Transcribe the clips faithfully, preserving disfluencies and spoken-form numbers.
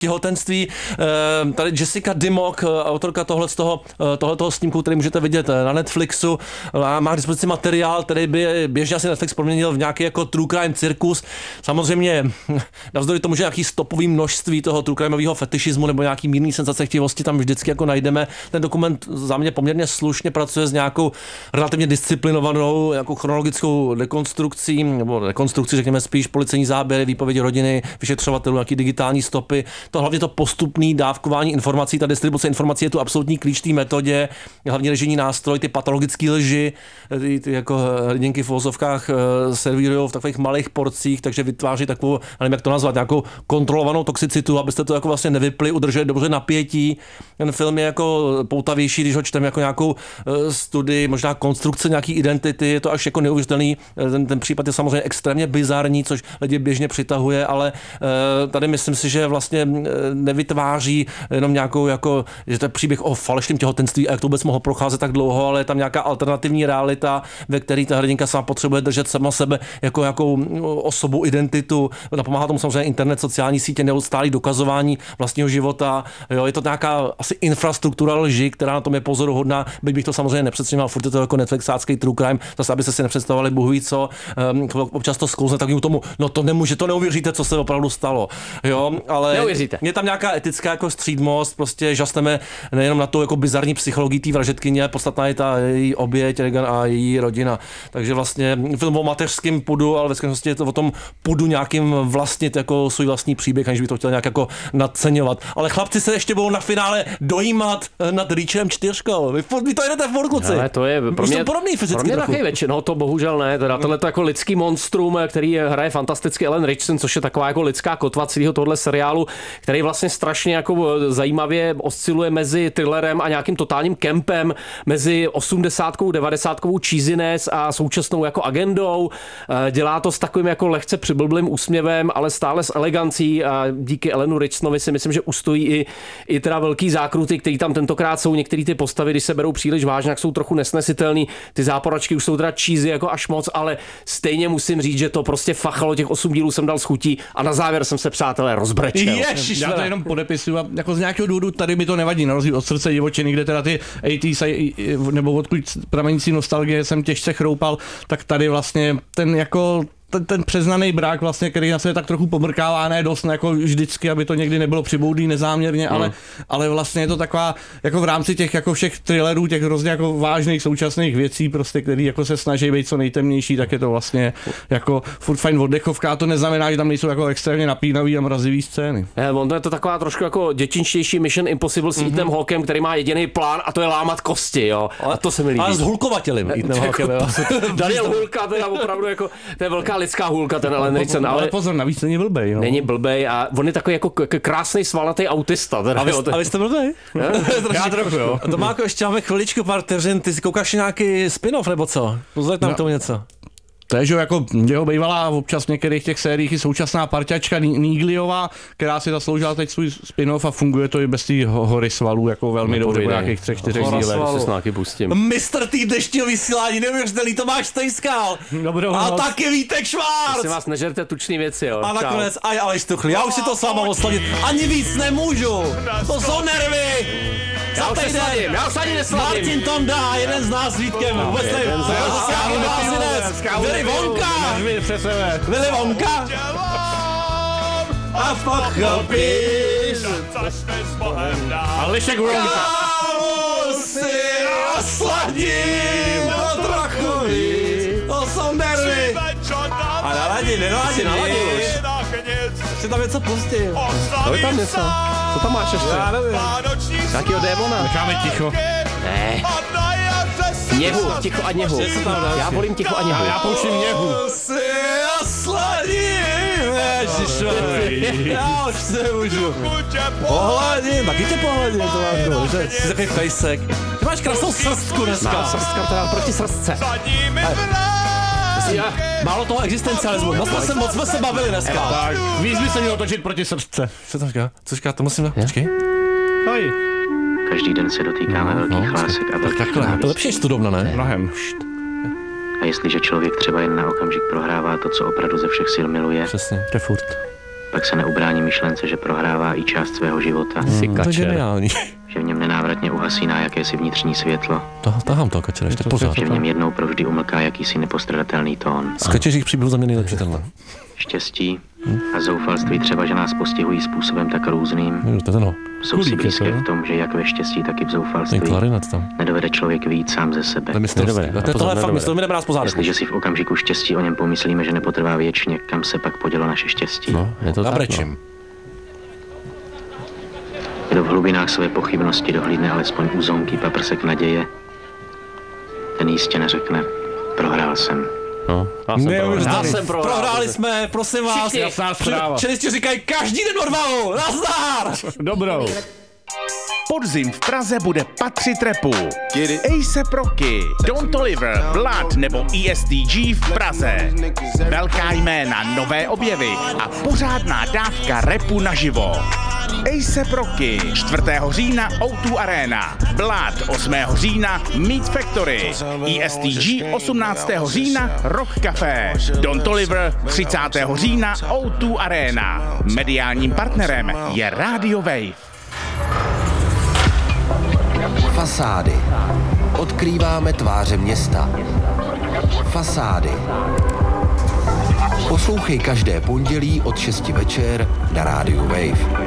těhotenství. Tady Jessica Dimmock, autorka tohletoho, tohletoho snímku, který můžete vidět na Netflixu, má k dispozici materiál, který by běžně asi Netflix proměnil v nějaký jako true crime cirkus. Samozřejmě navzdory tomu, že nějaký stopový množství toho true crimeového fetišismu nebo nějaký mírný senzace chtivosti tam vždycky jako najdeme. Ten dokument za mě poměrně slušně pracuje s nějakou relativně disciplinovanou jako chronologickou dekonstrukcí, nebo rekonstrukcí, řekněme spíš policejní záběry, výpovědi rodiny, vyšetřovatelů, nějaký digitální stopy. To hlavně to postupné dávkování informací, ta distribuce informací je tu absolutní klíč té metodě, hlavně režijní nástroj, ty patologické lži, ty, ty jako hrdinky v uvozovkách servírují v takových malých porcích, takže vytváří takovou, nevím jak to nazvat, nějakou kontrolovanou toxicitu, abyste to jako vlastně nevypli, udrželi dobře napětí. Ten film je jako poutavější, když ho čteme jako nějakou studii, možná konstrukce nějaký identity, je to až jako neuvěřitelný. Ten, ten případ je samozřejmě extrémně bizarní, což lidi běžně přitahuje, ale tady myslím si, že vlastně nevytváří jenom nějakou jako, že to je příběh o falešném těhotenství a jak to vůbec mohlo procházet tak dlouho, ale je tam nějaká alternativní realita, ve které ta hrdinka sama potřebuje držet sama sebe jako jakou osobu, identitu. Napomáhá tomu samozřejmě internet, sociální sítě, neustálý dokazování vlastního života. Jo, je to nějaká asi infrastruktura lži, která na tom je pozoruhodná, byť bych to samozřejmě nepředstavil, furt je to jako Netflixácký true crime, zase abyste si nepředstavovali Bůh ví co, um, občas to sklouzne takovým tomu, no to nemůže, to neuvěříte, co se opravdu stalo. Jo, ale neuvěříte. Je tam nějaká etická jako střídmost, prostě žasneme nejenom na tu jako bizarní psychologii té vražetkyně, podstatná je ta její oběť Regan a její rodina. Takže vlastně film o mateřském pudu, ale ve skutečnosti je to o tom pudu nějakým vlastnit jako svůj vlastní příběh, aniž by to chtěl nějak jako nadceňovat. Ale chlapci se ještě budou na finále dojímat nad Reachem čtyřkou. Vy, vy to jedete v kluci. Ale to je pro mě, podobný fyzicky pro mě trochu. taky většinou, to bohužel ne. Teda tohle to jako lidský monstrum, který hraje fantasticky Ellen Richardson, což je taková jako lidská kotva celého tohle seriálu, který vlastně strašně jako zajímavě osciluje mezi thrillerem a nějakým totálním kempem, mezi osmdesátkou, devadesátkovou cheesiness a současnou jako agendou. Dělá to s takovým jako lehce přiblblým úsměvem, ale stále s elegancí a díky Ellenu Richardsonovi si myslím, že ustojí i, i teda velký zákruty, který tam tentokrát jsou. Některé ty postavy, když se berou příliš vážně, tak jsou trochu nesnesitelný. Ty záporačky už jsou teda cheesy jako až moc, ale stejně musím říct, že to prostě fachalo, těch osm dílů jsem dal s chutí a na závěr jsem se, přátelé, rozbrečel. Ježiš, já to jenom podepisuju a jako z nějakého důvodu tady mi to nevadí, na rozdíl od Srdce divočiny, kde teda ty osmdesátých nebo odkud pramenící nostalgie jsem těžce chroupal, tak tady vlastně ten jako ten, ten přeznaný brák vlastně, který na sebe tak trochu pomrkává, ne dost, ne jako vždycky, aby to někdy nebylo přiboudlý nezáměrně, ale, mm. ale vlastně je to taková, jako v rámci těch jako všech thrillerů, těch hrozně jako vážných současných věcí, prostě, který jako se snaží být co nejtemnější, tak je to vlastně jako furt fajn oddechovka, a to neznamená, že tam nejsou jako extrémně napínavý a mrazivý scény. Je, on to je to taková trošku jako dětinštější Mission Impossible s Ethanem mm-hmm. Hawkem, který má jediný plán a to je lámat kosti, jo. A to se mi líbí. Ale s hulkovatelem Ethanem Hawkem, jo. Daniel Hulka, to je opravdu jako, to je velká lidská hůlka, ten Ellen Richardson, ale, ale pozor, navíc není blbej. No. Není blbej a on je takový jako k- krásný svalnatý autista. Teda, a, vy, jo, to... a vy jste blbej? Já trochu, jo. To má jako ještě máme chviličku pár vteřin, ty si koukáš nějaký spin-off nebo co? Pozvěď nám no. tomu něco. To je, že jako jeho bývalá občas v některých těch sériích i současná parťačka Nigliová, která si zasloužila teď svůj spin-off a funguje to i bez té hory svalů jako velmi no, dobře po nějakých třech, čtyřech dílech. mistr tý dnešního vysílání, neuvěřitelný Tomáš Stejskal. Dobrou a noc. taky Vítek Švárc. Prosím vás, nežerte tučný věci, jo. A nakonec aj Aleš Tuchl. Já už si to s váma oslavit ani víc nemůžu. To jsou nervy. Já už neslavím, já už ani neslavím. Martin Tonda, jeden z nás s Vítkem. Vůbec nevím. Willy Wonka. Willy Wonka. A pochopíš. A Lešek Wonka. Si osladím o trochu víc. To jsou nervy. A naladí, nenaladí, naladí už. Si tam něco pustil. To je tam něco. Co tam máš ještě? Já nevím. Jakýho démona? Necháme ticho. Ne. Něhu, ticho a něhu. Já volím ticho a něhu. Já pouštím něhu. Si osladím, ježišmarja. Já už se můžu. Pohladím, taky tě pohladím, to máš, že? Jsi takový pejsek. Ty máš krásnou srstku dneska. Mám srstka, teda proti srstce. Já, málo toho existencialismu, moc jsme se, moc jsme se bavili dneska. Tak, víc by se měl točit proti srdce. Co to říká? Co říká? To musím... Počkej. Hej. Každý den se dotýkáme no, velkých no, lásek a velkých tak takhle, to lepší studovna, ne? Mnohem. A jestliže člověk třeba jen na okamžik prohrává to, co opravdu ze všech sil miluje, přesně, to je furt. pak se neubrání myšlence, že prohrává i část svého života. Hmm, to je geniální. Že v něm nenávratně uhasíná jakési vnitřní světlo. To, tahám to, kačera, ještě pořád. Že v něm jednou provždy umlká jakýsi nepostradatelný tón. Z kačeřích příběhů za mě nejlepší tenhle. Štěstí a zoufalství třeba, že nás postihují způsobem tak různým, Hmm, to je tenho. jsou si blízké v tom, že jak ve štěstí, tak i v zoufalství Ten klarinet tam. nedovede člověk vyjít sám ze sebe. To je mistrovství. To je tohle fakt mistrovství, jdeme nás pozádek. Jestliže si v okamžiku štěstí o něm pomyslíme, že nepotrvá věčně, kam se pak podělo naše štěstí. No, je to tak, no. Kdo v hlubinách své pochybnosti dohlídne alespoň úzonky paprsek naděje, ten jistě neřekne, prohrál jsem. No, já jsem prohrál. Já jsem prohrál. Prohráli jsme, prosím vás. Jasná zpráva. Čelisti říkají každý den odvahu. Nazdar! Dobrou. Podzim v Praze bude patřit rapu. A$ej ep Rocky, Don Toliver, Blood nebo E S T G v Praze. Velká jména, nové objevy a pořádná dávka rapu naživo. A$ej ep Rocky, čtvrtého října O dva Arena, Blood osmého října Meat Factory, E S T G osmnáctého října Rock Café, Don Toliver třicátého října O dva Arena. Mediálním partnerem je Radio Wave. Fasády. Odkrýváme tváře města. Fasády. Poslouchej každé pondělí od šesti večer na rádiu Wave.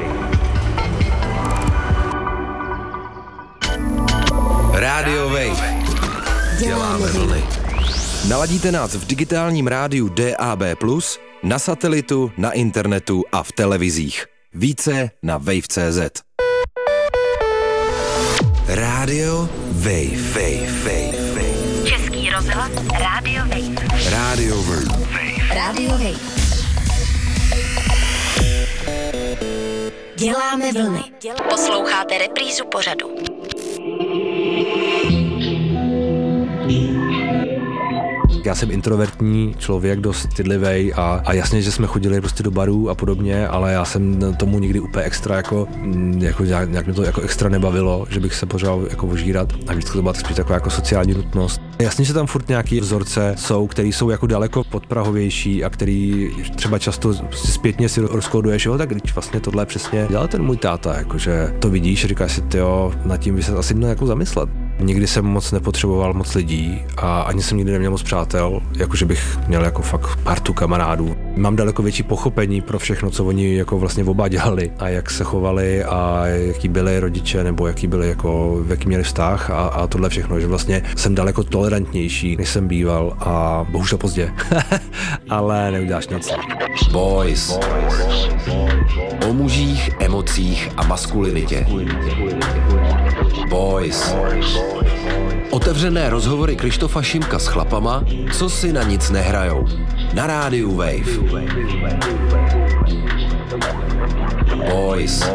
Radio Wave. Děláme vlny. Naladíte nás v digitálním rádiu D A B plus, na satelitu, na internetu a v televizích. Více na wave tečka cé zet. Rádio Wave, Wave, Wave, Wave. Český rozhlas Rádio Wave. Rádio Wave. Rádio Wave. Děláme vlny. Posloucháte reprízu pořadu. Já jsem introvertní člověk, dost stydlivej a, a jasně, že jsme chodili prostě do barů a podobně, ale já jsem tomu nikdy úplně extra jako, jako nějak, nějak mě to jako extra nebavilo, že bych se pořád jako ožírat a vždycky to byla spíš taková jako sociální nutnost. Jasně, že tam furt nějaký vzorce jsou, který jsou jako daleko podprahovější a který třeba často prostě zpětně si rozkoduješ, jo, tak když vlastně tohle přesně dělal ten můj táta, jakože to vidíš, říkáš si, tyjo, nad tím by se asi měl jako zamyslet. Nikdy jsem moc nepotřeboval moc lidí a ani jsem nikdy neměl moc přátel, jakože bych měl jako fakt partu kamarádů. Mám daleko větší pochopení pro všechno, co oni jako vlastně oba dělali a jak se chovali a jaký byli rodiče nebo jaký byli jako, jaký měli vztah a, a tohle všechno, že vlastně jsem daleko tolerantnější, než jsem býval a bohužel pozdě, ale neuděláš nic. Boys. O mužích, emocích a maskulinitě. Boys. Otevřené rozhovory Krištofa Šimka s chlapama, co si na nic nehrajou. Na rádiu Wave. Boys.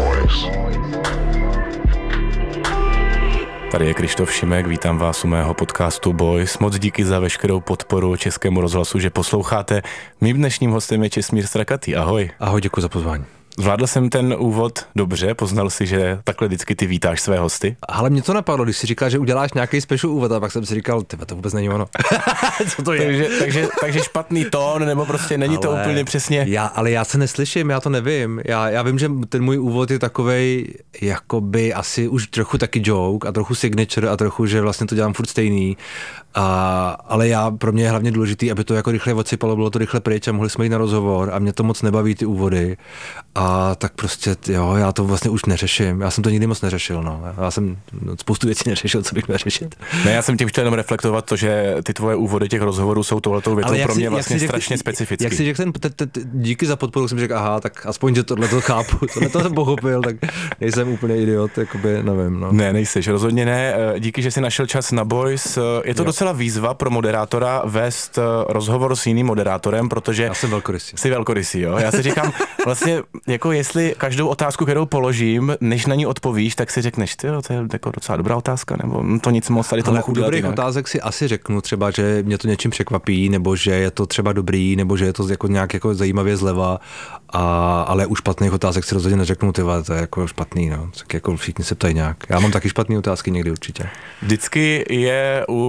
Tady je Krištof Šimek, vítám vás u mého podcastu Boys. Moc díky za veškerou podporu Českému rozhlasu, že posloucháte. Mým dnešním hostem je Česmír Strakatý. Ahoj. Ahoj, děkuji za pozvání. Zvládl jsem ten úvod dobře, poznal si, že takhle vždycky ty vítáš své hosty? Ale mě to napadlo, když si říkal, že uděláš nějaký special úvod, a pak jsem si říkal, tyba, to vůbec není ono. Co to je? takže, takže, takže špatný tón, nebo prostě není ale to úplně přesně. Já, ale já se neslyším, já to nevím. Já, já vím, že ten můj úvod je takovej, jakoby asi už trochu taky joke a trochu signature a trochu, že vlastně to dělám furt stejný. A, ale já, pro mě je hlavně důležitý, aby to jako rychle odsypalo, bylo to rychle pryč a mohli jsme jít na rozhovor a mě to moc nebaví ty úvody. A tak prostě, jo, já to vlastně už neřeším. Já jsem to nikdy moc neřešil, no. Já jsem spoustu věcí neřešil, co bych měl řešit. Ne, já jsem tě chtěl jenom reflektovat to, že ty tvoje úvody těch rozhovorů jsou tohletou větou pro mě si, vlastně strašně řekl, specifický. Jak si řekl ten, t, t, t, díky za podporu, jsem řekl, aha, tak aspoň, že tohle to chápu, tohle to jsem pochopil, tak nejsem úplně idiot, jakoby, nevím, no. Ne, nejseš, rozhodně ne. Díky, že jsi našel čas na Boys. Je to jo. docela výzva pro moderátora vést rozhovor s jiným moderátorem, protože já jsem velkorysý. Jsi velkorysý, jo. Já si říkám, vlastně, jako jestli každou otázku, kterou položím, než na ní odpovíš, tak si řekneš, ty, to je jako docela dobrá otázka, nebo to nic moc tady to ale u dobrých jinak. Otázek si asi řeknu třeba, že mě to něčím překvapí, nebo že je to třeba dobrý, nebo že je to jako nějak jako zajímavě zleva, a, ale u špatných otázek si rozhodně neřeknu, ty, to je jako špatný, no. Tak jako všichni se ptají nějak. Já mám taky špatné otázky někdy určitě. Vždycky je u všech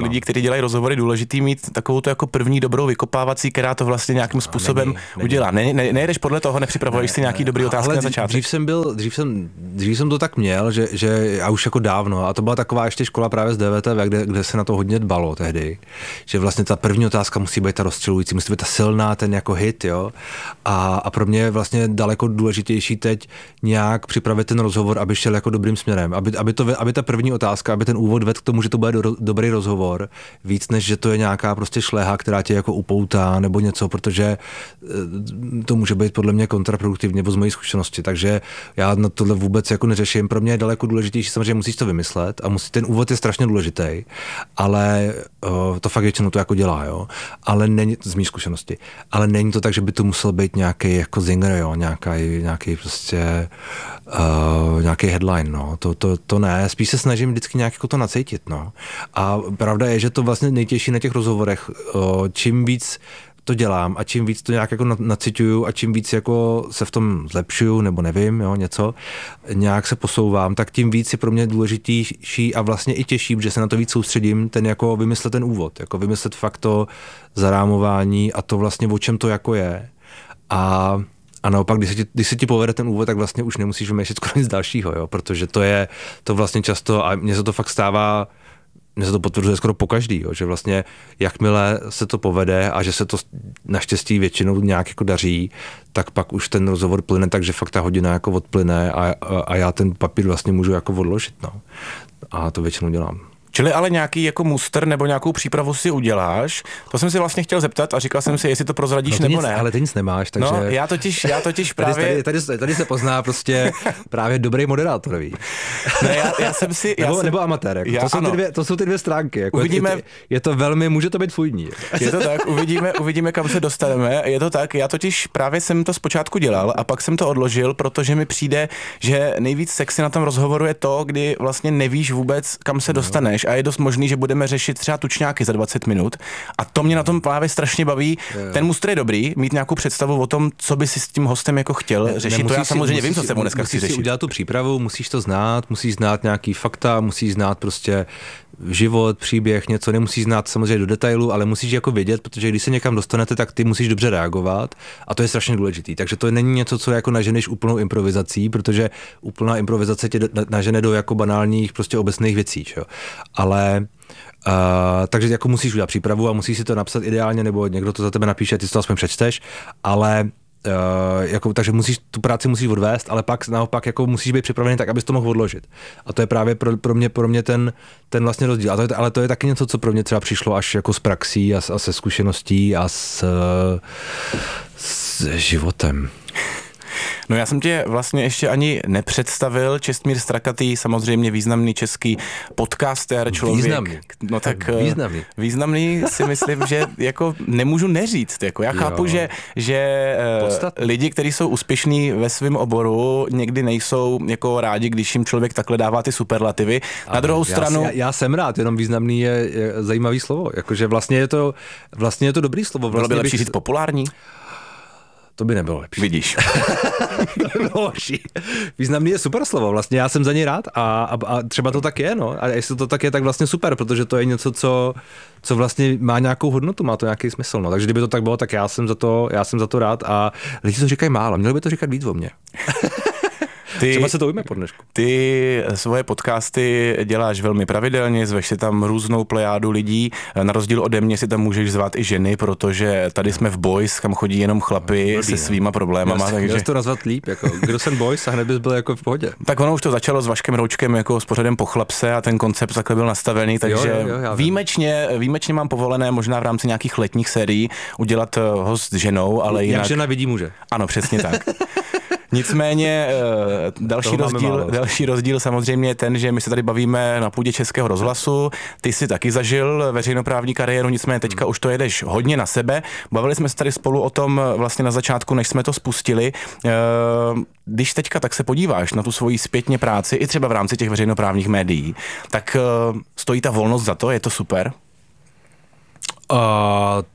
lidí, kteří dělají rozhovory, důležitý mít takovou to jako první dobrou vykopávací, která to vlastně nějakým způsobem není, není. udělá. Ne, ne, nejdeš podle toho, nepřipravuješ ne, si nějaký ne, dobrý otázky ale na začátek. Dřív jsem byl, dřív jsem, dřív jsem to tak měl, že, že a už jako dávno, a to byla taková ještě škola právě z D V T V, kde, kde se na to hodně dbalo tehdy, že vlastně ta první otázka musí být ta rozčilující, musí být ta silná, ten jako hit, jo. A, a pro mě je vlastně daleko důležitější teď nějak připravit ten rozhovor, aby šel jako dobrým směrem, aby, aby, to, aby ta první otázka, aby ten úvod vedl k tomu, že to bude do, dobrý rozhovor, víc než že to je nějaká prostě šléha, která tě jako upoutá nebo něco, protože to může být podle mě kontraproduktivně z mojí zkušenosti, takže já na tohle vůbec jako neřeším. Pro mě je daleko důležitější, samozřejmě musíš to vymyslet a musí, ten úvod je strašně důležitý, ale uh, to fakt většinou to jako dělá, jo, ale není, z mý zkušenosti, ale není to tak, že by to musel být nějaký jako zinger, jo, nějaký, nějaký prostě uh, nějaký headline, no, to, to, to ne, spíš se snažím vždycky nějak jako to nacítit, no, a pravda je, že to vlastně nejtěžší na těch rozhovorech, uh, čím víc to dělám a čím víc to nějak jako naciťuju a čím víc jako se v tom zlepšuju, nebo nevím, jo, něco, nějak se posouvám, tak tím víc je pro mě důležitější a vlastně i těžší, že se na to víc soustředím, ten jako vymyslet ten úvod, jako vymyslet fakt to zarámování a to vlastně o čem to jako je. A A naopak, když se, ti, když se ti povede ten úvod, tak vlastně už nemusíš vymýšlet skoro nic dalšího, jo, protože to je to vlastně často, a mně se to fakt stává, mně se to potvrzuje skoro po každý, jo, že vlastně jakmile se to povede a že se to naštěstí většinou nějak jako daří, tak pak už ten rozhovor plyne, takže fakt ta hodina jako odplyne a, a, a já ten papír vlastně můžu jako odložit, no. A to většinou dělám. Čili ale nějaký jako muster nebo nějakou přípravu si uděláš. To jsem si vlastně chtěl zeptat a říkal jsem si, jestli to prozradíš no, nebo nic, ne. Ale ty nic nemáš, takže... No, já totiž, já totiž právě... Tady, tady, tady se pozná prostě právě dobrý moderátor, víš. Ne, já, já jsem si... Já nebo, jsem, nebo amatér, jako. já, to, jsou ty dvě, to jsou ty dvě stránky. Jako uvidíme... je, je to velmi, může to být fluidní. Je to tak, uvidíme, uvidíme, kam se dostaneme. Je to tak, já totiž právě jsem to zpočátku dělal a pak jsem to odložil, protože mi přijde, že nejvíc sexy na tom rozhovoru je to, kdy vlastně nevíš vůbec, kam se dostaneš a je dost možný, že budeme řešit třeba tučňáky za dvacet minut a to mě na tom právě strašně baví. Ten mustr je dobrý, mít nějakou představu o tom, co by si s tím hostem jako chtěl ne, řešit. To já samozřejmě si, vím, co se mu dneska chci řešit. Musíš si udělat tu přípravu, musíš to znát, musíš znát nějaký fakta, musíš znát prostě život, příběh, něco, nemusíš znát samozřejmě do detailu, ale musíš jako vědět, protože když se někam dostanete, tak ty musíš dobře reagovat a to je strašně důležitý. Takže to není něco, co jako naženeš úplnou improvizací, protože úplná improvizace tě nažene do jako banálních prostě obecných věcí, čo? Ale Uh, takže jako musíš udělat přípravu a musíš si to napsat ideálně, nebo někdo to za tebe napíše, ty si to aspoň přečteš, ale uh, jako, takže musíš, tu práci musíš odvést, ale pak naopak jako musíš být připravený tak, abys to mohl odložit. A to je právě pro, pro mě, pro mě ten, ten vlastně rozdíl. A to je, ale to je taky něco, co pro mě třeba přišlo až jako s praxí a, a se zkušeností a s, s životem. No já jsem tě vlastně ještě ani nepředstavil. Čestmír Strakatý, samozřejmě významný český podcaster, člověk. Významný. No tak významný. Významný si myslím, že jako nemůžu neříct. Jako já chápu, jo. že, že Podstatný. Lidi, kteří jsou úspěšní ve svém oboru, někdy nejsou jako rádi, když jim člověk takhle dává ty superlativy. Na druhou já, stranu... Já, já jsem rád, jenom významný je, je zajímavý slovo. Jakože vlastně je to, vlastně je to dobrý slovo. Vlastně Bylo by lepší bych... říct populární? To by nebylo lepší. Vidíš. To by bylo lepší. Významný je super slovo, vlastně já jsem za něj rád a, a, a třeba to tak je, no. A jestli to tak je, tak vlastně super, protože to je něco, co, co vlastně má nějakou hodnotu, má to nějaký smysl, no. Takže kdyby to tak bylo, tak já jsem za to, já jsem za to rád a lidi to říkají málo, měli by to říkat víc o mně. Ty, třeba se to ujme po dnešku. Ty svoje podcasty děláš velmi pravidelně, zveš si tam různou plejádu lidí. Na rozdíl ode mě si tam můžeš zvát i ženy, protože tady jsme v Boys, kam chodí jenom chlapy no, se svýma problémama. Měl takže... to nazvat líp, jako kdo jsem Boys a hned bys byl jako v pohodě. Tak ono už to začalo s Vaškem Roučkem jako s pořadem Pochlapse a ten koncept takhle byl nastavený, takže jo, jo, jo, výjimečně, výjimečně mám povolené možná v rámci nějakých letních sérií udělat host s ženou, ale jinak... Jak žena vidí muže. Ano, přesně tak. Nicméně další rozdíl, další rozdíl samozřejmě je ten, že my se tady bavíme na půdě Českého rozhlasu. Ty jsi taky zažil veřejnoprávní kariéru, nicméně teďka už to jedeš hodně na sebe. Bavili jsme se tady spolu o tom vlastně na začátku, než jsme to spustili. Když teďka tak se podíváš na tu svoji zpětně práci, i třeba v rámci těch veřejnoprávních médií, tak stojí ta volnost za to, je to super? Uh,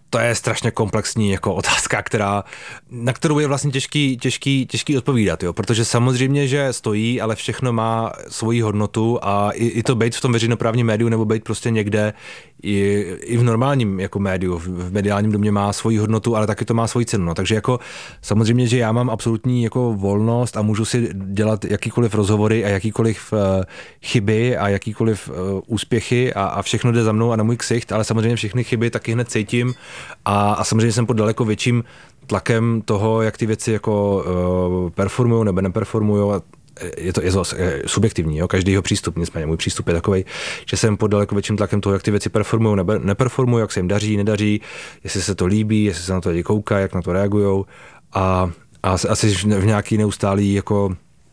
to je strašně komplexní jako otázka, která, na kterou je vlastně těžký, těžký, těžký odpovídat, jo? Protože samozřejmě, že stojí, ale všechno má svoji hodnotu a i, i to být v tom veřejnoprávním médiu nebo být prostě někde i, i v normálním jako médiu, v, v mediálním domě má svoji hodnotu, ale taky to má svoji cenu. No. Takže jako samozřejmě, že já mám absolutní jako volnost a můžu si dělat jakýkoliv rozhovory a jakýkoliv uh, chyby a jakýkoliv uh, úspěchy a, a všechno jde za mnou a na můj ksicht, ale samozřejmě všechny chyby taky hned cítím a, a samozřejmě jsem pod daleko větším tlakem toho, jak ty věci jako uh, performujou nebo neperformujou. Je to, je to subjektivní, jo? Každýho přístup, nicméně můj přístup je takovej, že jsem pod daleko větším tlakem toho, jak ty věci performují nebo neperformují, jak se jim daří, nedaří, jestli se to líbí, jestli se na to lidi koukají, jak na to reagujou a, a asi v nějaký neustálý jako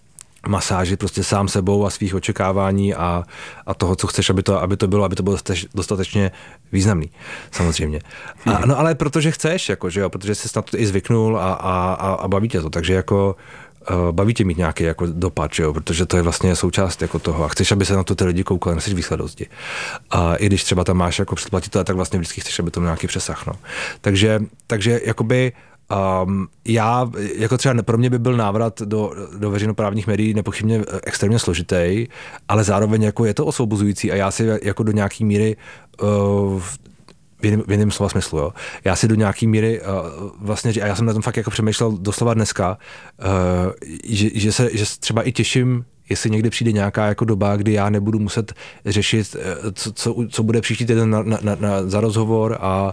masáži prostě sám sebou a svých očekávání a, a toho, co chceš, aby to, aby to bylo, aby to bylo dostatečně významný, samozřejmě. A, no ale protože chceš, jako, že jo, protože jsi na to i zvyknul a, a, a baví tě to, takže jako baví tě mít nějaký jako dopad, že jo? Protože to je vlastně součást jako toho a chceš, aby se na to ty lidi koukali, nechceš výsledosti. A i když třeba tam máš jako předplatitele, tak vlastně vždycky chceš, aby to měl nějaký přesah. No. Takže, takže jakoby um, já, jako třeba pro mě by byl návrat do, do veřejnoprávních médií nepochybně extrémně složitý, ale zároveň jako je to osvobozující a já si jako do nějaký míry uh, v jiném, v jiném slova smyslu, jo. Já si do nějaký míry uh, vlastně, a já jsem na tom fakt jako přemýšlel doslova dneska, uh, že, že se že třeba i těším, jestli někdy přijde nějaká jako doba, kdy já nebudu muset řešit, co, co, co bude příští týden na, na, na, za rozhovor a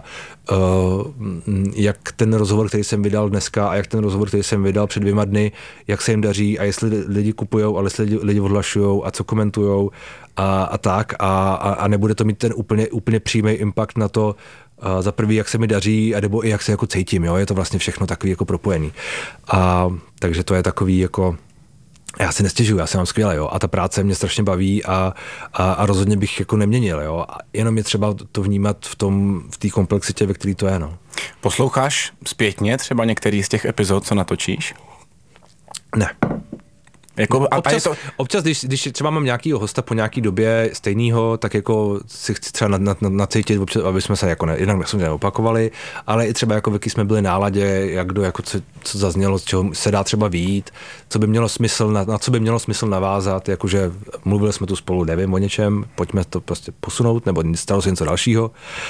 uh, jak ten rozhovor, který jsem vydal dneska a jak ten rozhovor, který jsem vydal před dvěma dny, jak se jim daří a jestli lidi kupujou, ale jestli lidi, lidi odhlašujou a co komentujou a, a tak a, a, a nebude to mít ten úplně, úplně přímý impact na to, uh, za prvý, jak se mi daří a nebo i jak se jako cítím, jo? Je to vlastně všechno takový jako propojený. A takže to je takový jako já si nestěžuju, já se mám skvěle, jo, a ta práce mě strašně baví a, a, a rozhodně bych jako neměnil, jo, a jenom je třeba to vnímat v tom, v té komplexitě, ve který to je, no. Posloucháš zpětně třeba některý z těch epizod, co natočíš? Ne. Jako, a, občas, a to... občas když, když třeba mám nějakýho hosta po nějaký době stejného, tak jako si chci třeba nacítit, aby jsme se jako ne, jednak jsme neopakovali, ale i třeba jako v jaký jsme byli náladě, jak kdo, jako co, co zaznělo, z čeho se dá třeba vyjít, co by mělo smysl, na, na co by mělo smysl navázat, jakože mluvili jsme tu spolu, nevím o něčem, pojďme to prostě posunout, nebo stalo se něco dalšího,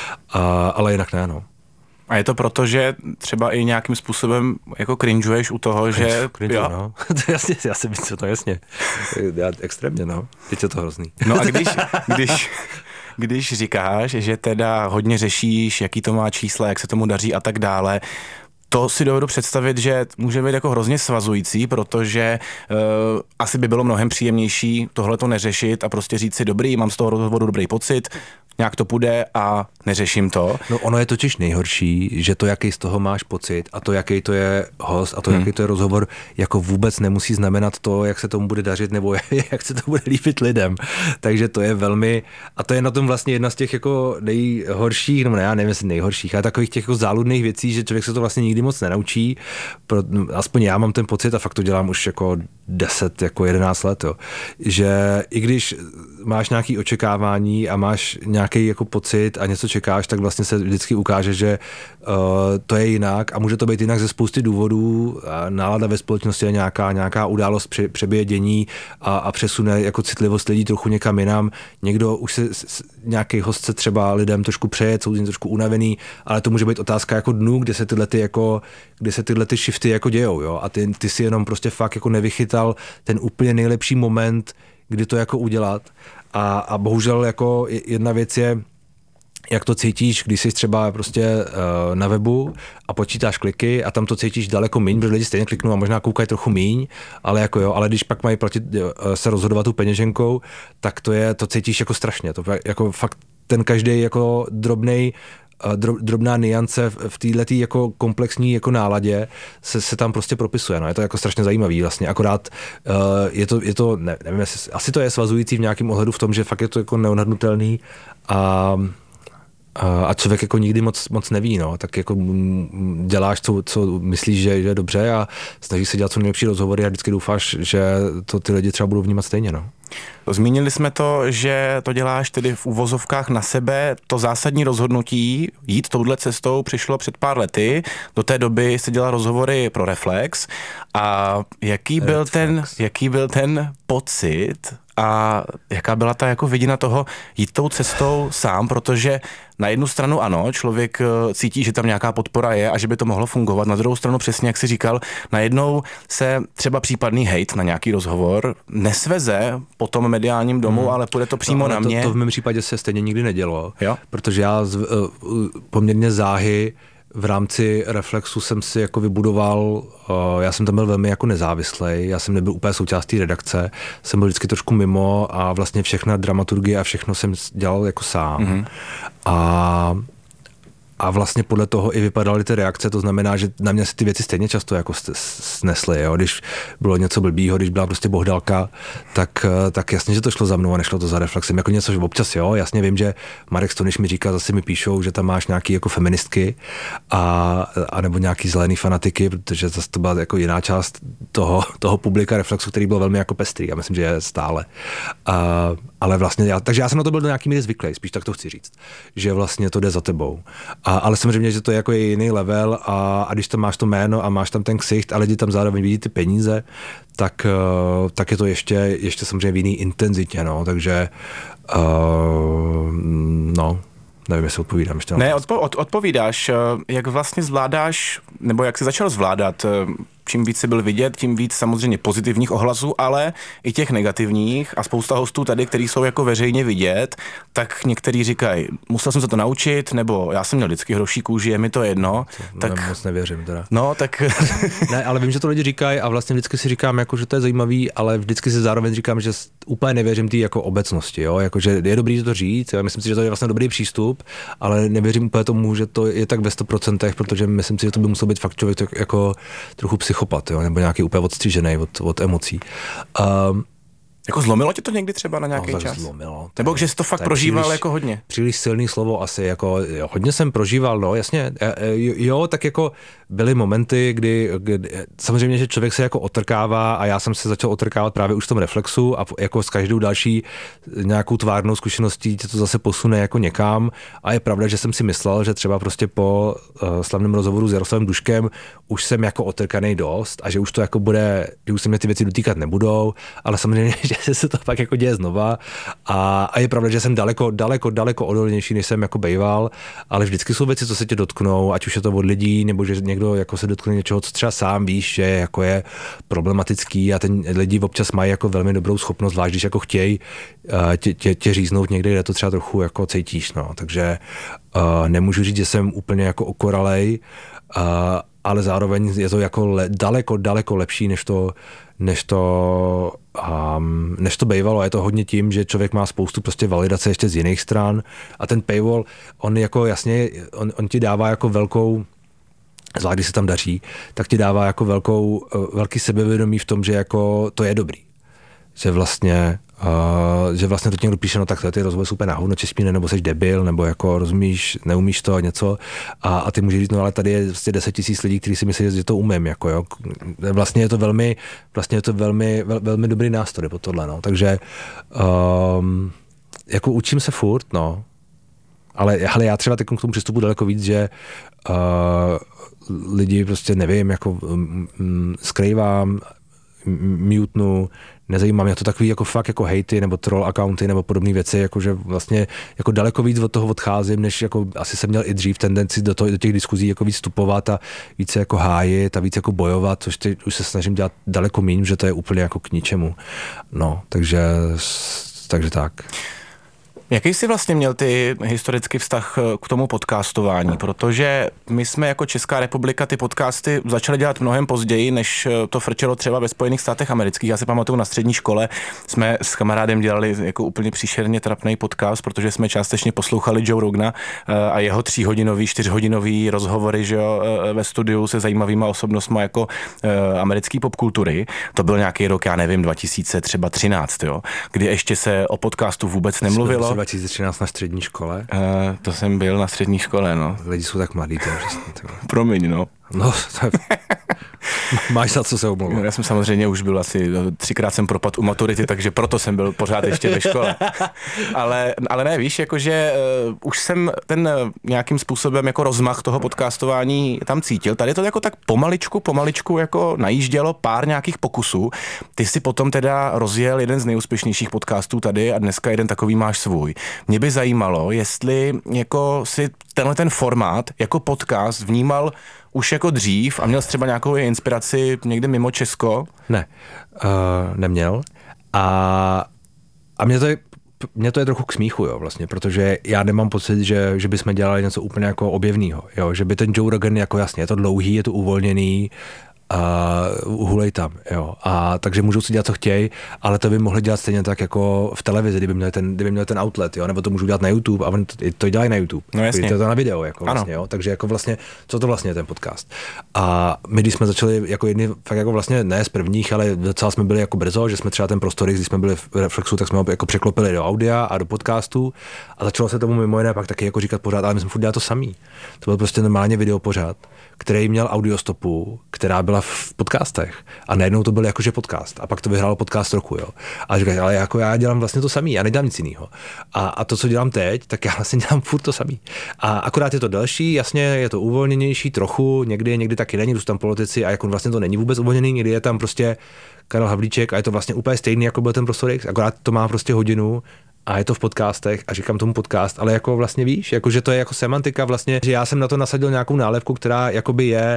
a, ale jinak ne, no. A je to proto, že třeba i nějakým způsobem jako cringeuješ u toho, Cringe, že... Cringe, no. To jasně, já si myslím, to jasně. Já extrémně, no. Teď je to hrozný. No a když, když, když říkáš, že teda hodně řešíš, jaký to má čísla, jak se tomu daří a tak dále, to si dovedu představit, že může být jako hrozně svazující, protože uh, asi by bylo mnohem příjemnější tohle to neřešit a prostě říct si dobrý, mám z toho rozhovoru dobrý pocit, nějak to půjde a neřeším to. No ono je totiž nejhorší, že to, jaký z toho máš pocit a to, jaký to je host a to, hmm. jaký to je rozhovor, jako vůbec nemusí znamenat to, jak se tomu bude dařit nebo jak se to bude líbit lidem. Takže to je velmi, a to je na tom vlastně jedna z těch jako nejhorších, nebo ne, já nevím, jestli nejhorších, ale takových těch jako záludných věcí, že člověk se to vlastně nikdy moc nenaučí. Pro, aspoň já mám ten pocit a fakt to dělám už jako deset, jako jedenáct let, jo. Že i když máš nějaké očekávání a máš nějaký jako pocit a něco čekáš, tak vlastně se vždycky ukáže, že uh, to je jinak a může to být jinak ze spousty důvodů. Nálada ve společnosti je nějaká, nějaká událost pře, přebije dění a, a přesune jako citlivost lidí trochu někam jinam. Někdo už se, nějaký host se třeba lidem trošku přeje, jsou z ní trošku unavený, ale to může být otázka jako dnů, kde se tyhle ty jako, kde se tyhle ty shifty jako dějou, jo. A ty, ty si jenom prostě fakt jako nevychytal ten úplně nejlepší moment, kdy to jako udělat. A, a bohužel jako jedna věc je, jak to cítíš, když jsi třeba prostě uh, na webu a počítáš kliky a tam to cítíš daleko míň, protože lidi stejně kliknou a možná koukají trochu míň, ale jako jo, ale když pak mají platit, uh, se rozhodovat tu peněženkou, tak to je, to cítíš jako strašně, to jako fakt ten každý jako drobnej drobná niance v této jako komplexní jako náladě se, se tam prostě propisuje. No. Je to jako strašně zajímavý vlastně. Akorát uh, je to, je to ne, nevím, jestli, asi to je svazující v nějakém ohledu v tom, že fakt je to jako neodhadnutelný a a člověk jako nikdy moc, moc neví, no, tak jako děláš, co, co myslíš, že, že je dobře a snažíš se dělat co nejlepší rozhovory a vždycky doufáš, že to ty lidi třeba budou vnímat stejně, no. Zmínili jsme to, že to děláš tedy v uvozovkách na sebe. To zásadní rozhodnutí jít touhle cestou přišlo před pár lety. Do té doby jsi dělal rozhovory pro Reflex. A jaký byl Reflex. ten, jaký byl ten pocit a jaká byla ta jako vidina toho jít tou cestou sám, protože na jednu stranu ano, člověk cítí, že tam nějaká podpora je a že by to mohlo fungovat. Na druhou stranu přesně, jak jsi říkal, najednou se třeba případný hejt na nějaký rozhovor nesveze po tom mediálním domu, hmm. ale půjde to přímo no, na to, mě. To v mém případě se stejně nikdy nedělo, jo? Protože já z, uh, poměrně záhy v rámci Reflexu jsem si jako vybudoval, uh, já jsem tam byl velmi jako nezávislej, já jsem nebyl úplně součástí redakce, jsem byl vždycky trošku mimo a vlastně všechna dramaturgie a všechno jsem dělal jako sám. Mm-hmm. A A vlastně podle toho i vypadaly ty reakce, to znamená, že na mě se ty věci stejně často jako snesly, jo? Když bylo něco blbýho, když byla prostě bohdalka, tak, tak jasně, že to šlo za mnou a nešlo to za Reflexem. Jako něco, že občas jo, jasně vím, že Marek Stoniš mi říká, zase mi píšou, že tam máš nějaký jako feministky a, a nebo nějaký zelený fanatiky, protože zase to byla jako jiná část toho, toho publika Reflexu, který byl velmi jako pestrý a myslím, že je stále. A, ale vlastně, já, takže já jsem na to byl do nějaký míry zvyklý, spíš tak to chci říct, že vlastně to jde za tebou. A, ale samozřejmě, že to je jako je jiný level a, a když tam máš to jméno a máš tam ten ksicht a lidi tam zároveň vidí ty peníze, tak, tak je to ještě, ještě samozřejmě v jiný intenzitě, no, takže uh, no, nevím, jestli odpovídám ještě. Ne, odpo- od- odpovídáš, jak vlastně zvládáš, nebo jak jsi začal zvládat, čím víc jsi byl vidět, tím víc samozřejmě pozitivních ohlasů, ale i těch negativních a spousta hostů tady, kteří jsou jako veřejně vidět, tak někteří říkají, musel jsem se to naučit, nebo já jsem měl vždycky hroší kůži, je mi to jedno. To tak ne, moc nevěřím teda. No, tak... Ne, ale vím, že to lidi říkají a vlastně vždycky si říkám, jako, že to je zajímavý, ale vždycky si zároveň říkám, že úplně nevěřím té jako obecnosti, jo? Jako, že je dobrý to říct, já myslím si, že to je vlastně dobrý přístup, ale nevěřím úplně tomu, že to je tak ve sto procent, protože myslím si, že to by musel být fakt člověk jako trochu psychopat, jo? Nebo nějaký úplně odstřížený od, od emocí. Um, Jako zlomilo tě to někdy třeba na nějaký no, čas? Zlomilo. Nebo že jsi to fakt prožíval příliš, jako hodně? Příliš silný slovo asi, jako jo, hodně jsem prožíval, no jasně, jo, tak jako byly momenty, kdy, kdy samozřejmě, že člověk se jako otrkává a já jsem se začal otrkávat právě už v tom Reflexu a jako s každou další nějakou tvárnou zkušeností tě to zase posune jako někam a je pravda, že jsem si myslel, že třeba prostě po uh, slavném rozhovoru s Jaroslavem Duškem už jsem jako otrkanej dost a že už to jako bude, že už se mě ty věci dotýkat nebudou, ale samozřejmě, že se to pak jako děje znova a, a je pravda, že jsem daleko, daleko, daleko odolnější, než jsem jako bejval, ale vždycky jsou věci, co se tě dotknou, ať už je to od lidí, nebo že někdo jako se dotkne něčeho, co třeba sám víš, že jako je problematický a ten lidi občas mají jako velmi dobrou schopnost, zvlášť když jako chtějí tě, tě, tě říznout někde, kde to třeba trochu jako cítíš, no, takže uh, nemůžu říct, že jsem úplně jako okoralej, uh, ale zároveň je to jako le, daleko, daleko lepší, než to, než to, um, než to bejvalo. Je to hodně tím, že člověk má spoustu prostě validace ještě z jiných stran a ten paywall, on jako jasně, on, on ti dává jako velkou, zvlášť když se tam daří, tak ti dává jako velkou, velký sebevědomí v tom, že jako to je dobrý. Že vlastně Uh, že vlastně to někdo píše, no tak to je ty rozhovory super na hovno, čespíne, nebo seš debil, nebo jako rozumíš, neumíš to a něco a, a ty můžeš říct, no ale tady je vlastně deset tisíc lidí, kteří si myslí, že to umím, jako jo. Vlastně je to velmi, vlastně je to velmi, vel, velmi dobrý nástroj po tohle, no. Takže um, jako učím se furt, no. Ale, ale já třeba teď k tomu přistupu daleko víc, že uh, lidi prostě nevím, jako um, skrývám, mutenu, nezajímá mě to takový jako fakt jako hejty nebo troll accounty nebo podobné věci, jakože vlastně jako daleko víc od toho odcházím, než jako asi jsem měl i dřív tendenci do, toho, do těch diskuzí jako víc vstupovat a více jako hájit a víc jako bojovat, což teď už se snažím dělat daleko méně, že to je úplně jako k ničemu. No, takže, takže tak. Jaký jsi vlastně měl ty historický vztah k tomu podcastování? Protože my jsme jako Česká republika ty podcasty začali dělat mnohem později, než to frčelo třeba ve Spojených státech amerických. Já si pamatuju, na střední škole jsme s kamarádem dělali jako úplně příšerně trapný podcast, protože jsme částečně poslouchali Joe Rogana a jeho tříhodinový, čtyřhodinový rozhovory, že jo, ve studiu se zajímavýma osobnostma jako americký popkultury. To byl nějaký rok, já nevím, dva tisíce třináct, jo, kdy ještě se o podcastu vůbec nemluvilo. dva tisíce třináct na střední škole? Uh, to jsem byl na střední škole, no. Lidi jsou tak mladí, to je přesně. Promiň, no. No, máš za co se omlouvat. Já jsem samozřejmě už byl asi, třikrát jsem propad u maturity, takže proto jsem byl pořád ještě ve škole. ale, ale ne, víš, jakože uh, už jsem ten uh, nějakým způsobem jako rozmach toho podcastování tam cítil. Tady to jako tak pomaličku, pomaličku jako najíždělo pár nějakých pokusů. Ty si potom teda rozjel jeden z nejúspěšnějších podcastů tady a dneska jeden takový máš svůj. Mě by zajímalo, jestli jako si tenhle ten formát jako podcast vnímal už jako dřív a měl jsi třeba nějakou inspiraci někde mimo Česko? Ne, uh, neměl. A, a mě to je Mně to je trochu k smíchu, jo, vlastně, protože já nemám pocit, že, že bychom dělali něco úplně jako objevného, jo, že by ten Joe Rogan, jako jasně, je to dlouhý, je to uvolněný, a hulej tam, jo. A takže můžou si dělat, co chtějí, ale to by mohli dělat stejně tak jako v televizi, kdyby měli ten, kdyby měli ten outlet, jo, nebo to můžou dělat na YouTube a oni to, to dělají na YouTube. No jasně. To je to na video, jako vlastně, jo. Takže jako vlastně, co to vlastně je ten podcast. A my, když jsme začali jako jedni, fakt jako vlastně ne z prvních, ale docela jsme byli jako brzo, že jsme třeba ten prostor, když jsme byli v Reflexu, tak jsme ho jako překlopili do audia a do podcastu a začalo se tomu mimo jiné pak taky jako říkat pořád, ale my jsme furt dělali to samý. To byl prostě normálně video pořád, který měl audiostopu, která byla v podcastech. A najednou to byl jakože podcast. A pak to vyhrálo podcast roku, jo. A říkali, ale jako já dělám vlastně to samý, já nedělám nic jiného. A, a to, co dělám teď, tak já vlastně dělám furt to samý. A akorát je to delší, jasně, je to uvolněnější trochu, někdy, někdy taky není, jsou tam politici a jako vlastně to není vůbec uvolněný, někdy je tam prostě Karel Havlíček a je to vlastně úplně stejný, jako byl ten Prostor X, akorát to má prostě hodinu a je to v podcastech a říkám tomu podcast, ale jako vlastně víš, jako že to je jako semantika vlastně, že já jsem na to nasadil nějakou nálepku, která jakoby je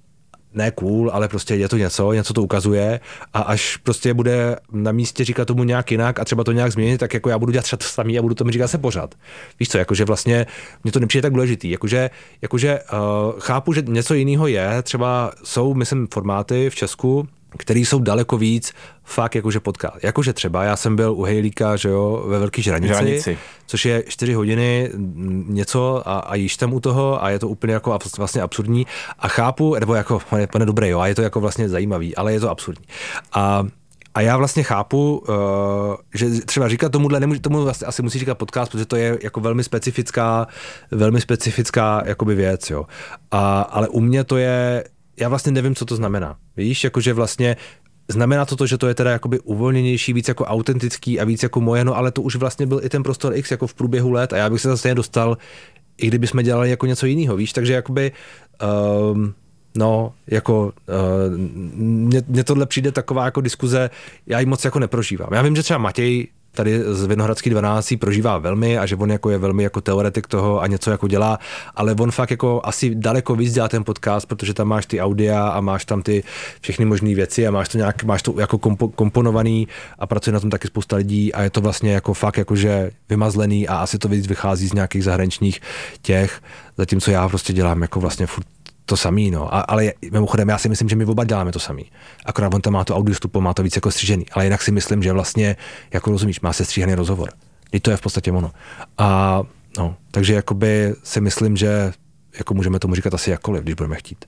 ne cool, ale prostě je to něco, něco to ukazuje a až prostě bude na místě říkat tomu nějak jinak a třeba to nějak změnit, tak jako já budu dělat třeba to samý a budu tomu říkat se pořád. Víš co, jakože vlastně mě to nepřijde tak důležitý, jakože, jakože uh, chápu, že něco jiného je, třeba jsou, myslím, formáty v Česku, který jsou daleko víc fakt jakože podcast. Jakože třeba já jsem byl u Hejlíka, že jo, ve Velký Žranici, Žranici. Což je čtyři hodiny něco a, a jíš tam u toho a je to úplně jako vlastně absurdní a chápu, nebo jako, pane dobré, jo, a je to jako vlastně zajímavý, ale je to absurdní. A A já vlastně chápu, uh, že třeba říkat tomuhle, nemůže, tomu vlastně asi musí říkat podcast, protože to je jako velmi specifická, velmi specifická jakoby věc, jo. A, ale u mě to je, já vlastně nevím, co to znamená. Víš, jakože vlastně znamená to to, že to je teda jakoby uvolněnější, víc jako autentický a víc jako moje, no ale to už vlastně byl i ten Prostor X jako v průběhu let a já bych se zase dostal, i kdyby jsme dělali jako něco jiného, víš, takže jakoby um, no, jako uh, mně, mně tohle přijde taková jako diskuze, já ji moc jako neprožívám. Já vím, že třeba Matěj tady z Vinohradský dvanáct prožívá velmi a že on jako je velmi jako teoretik toho a něco jako dělá, ale on fakt jako asi daleko víc dělá ten podcast, protože tam máš ty audia a máš tam ty všechny možné věci a máš to nějak, máš to jako kompo, komponovaný a pracuje na tom taky spousta lidí a je to vlastně jako fakt jakože vymazlený a asi to víc vychází z nějakých zahraničních těch, zatímco já prostě dělám jako vlastně furt to samý, no. A, ale mimochodem já si myslím, že my oba děláme to samý. Akorát on tam má to audio stupo, má to víc jako střížený, ale jinak si myslím, že vlastně, jako rozumíš, má se stříhaný rozhovor. I to je v podstatě ono. A no, takže jakoby si myslím, že jako můžeme tomu říkat asi jakkoliv, když budeme chtít.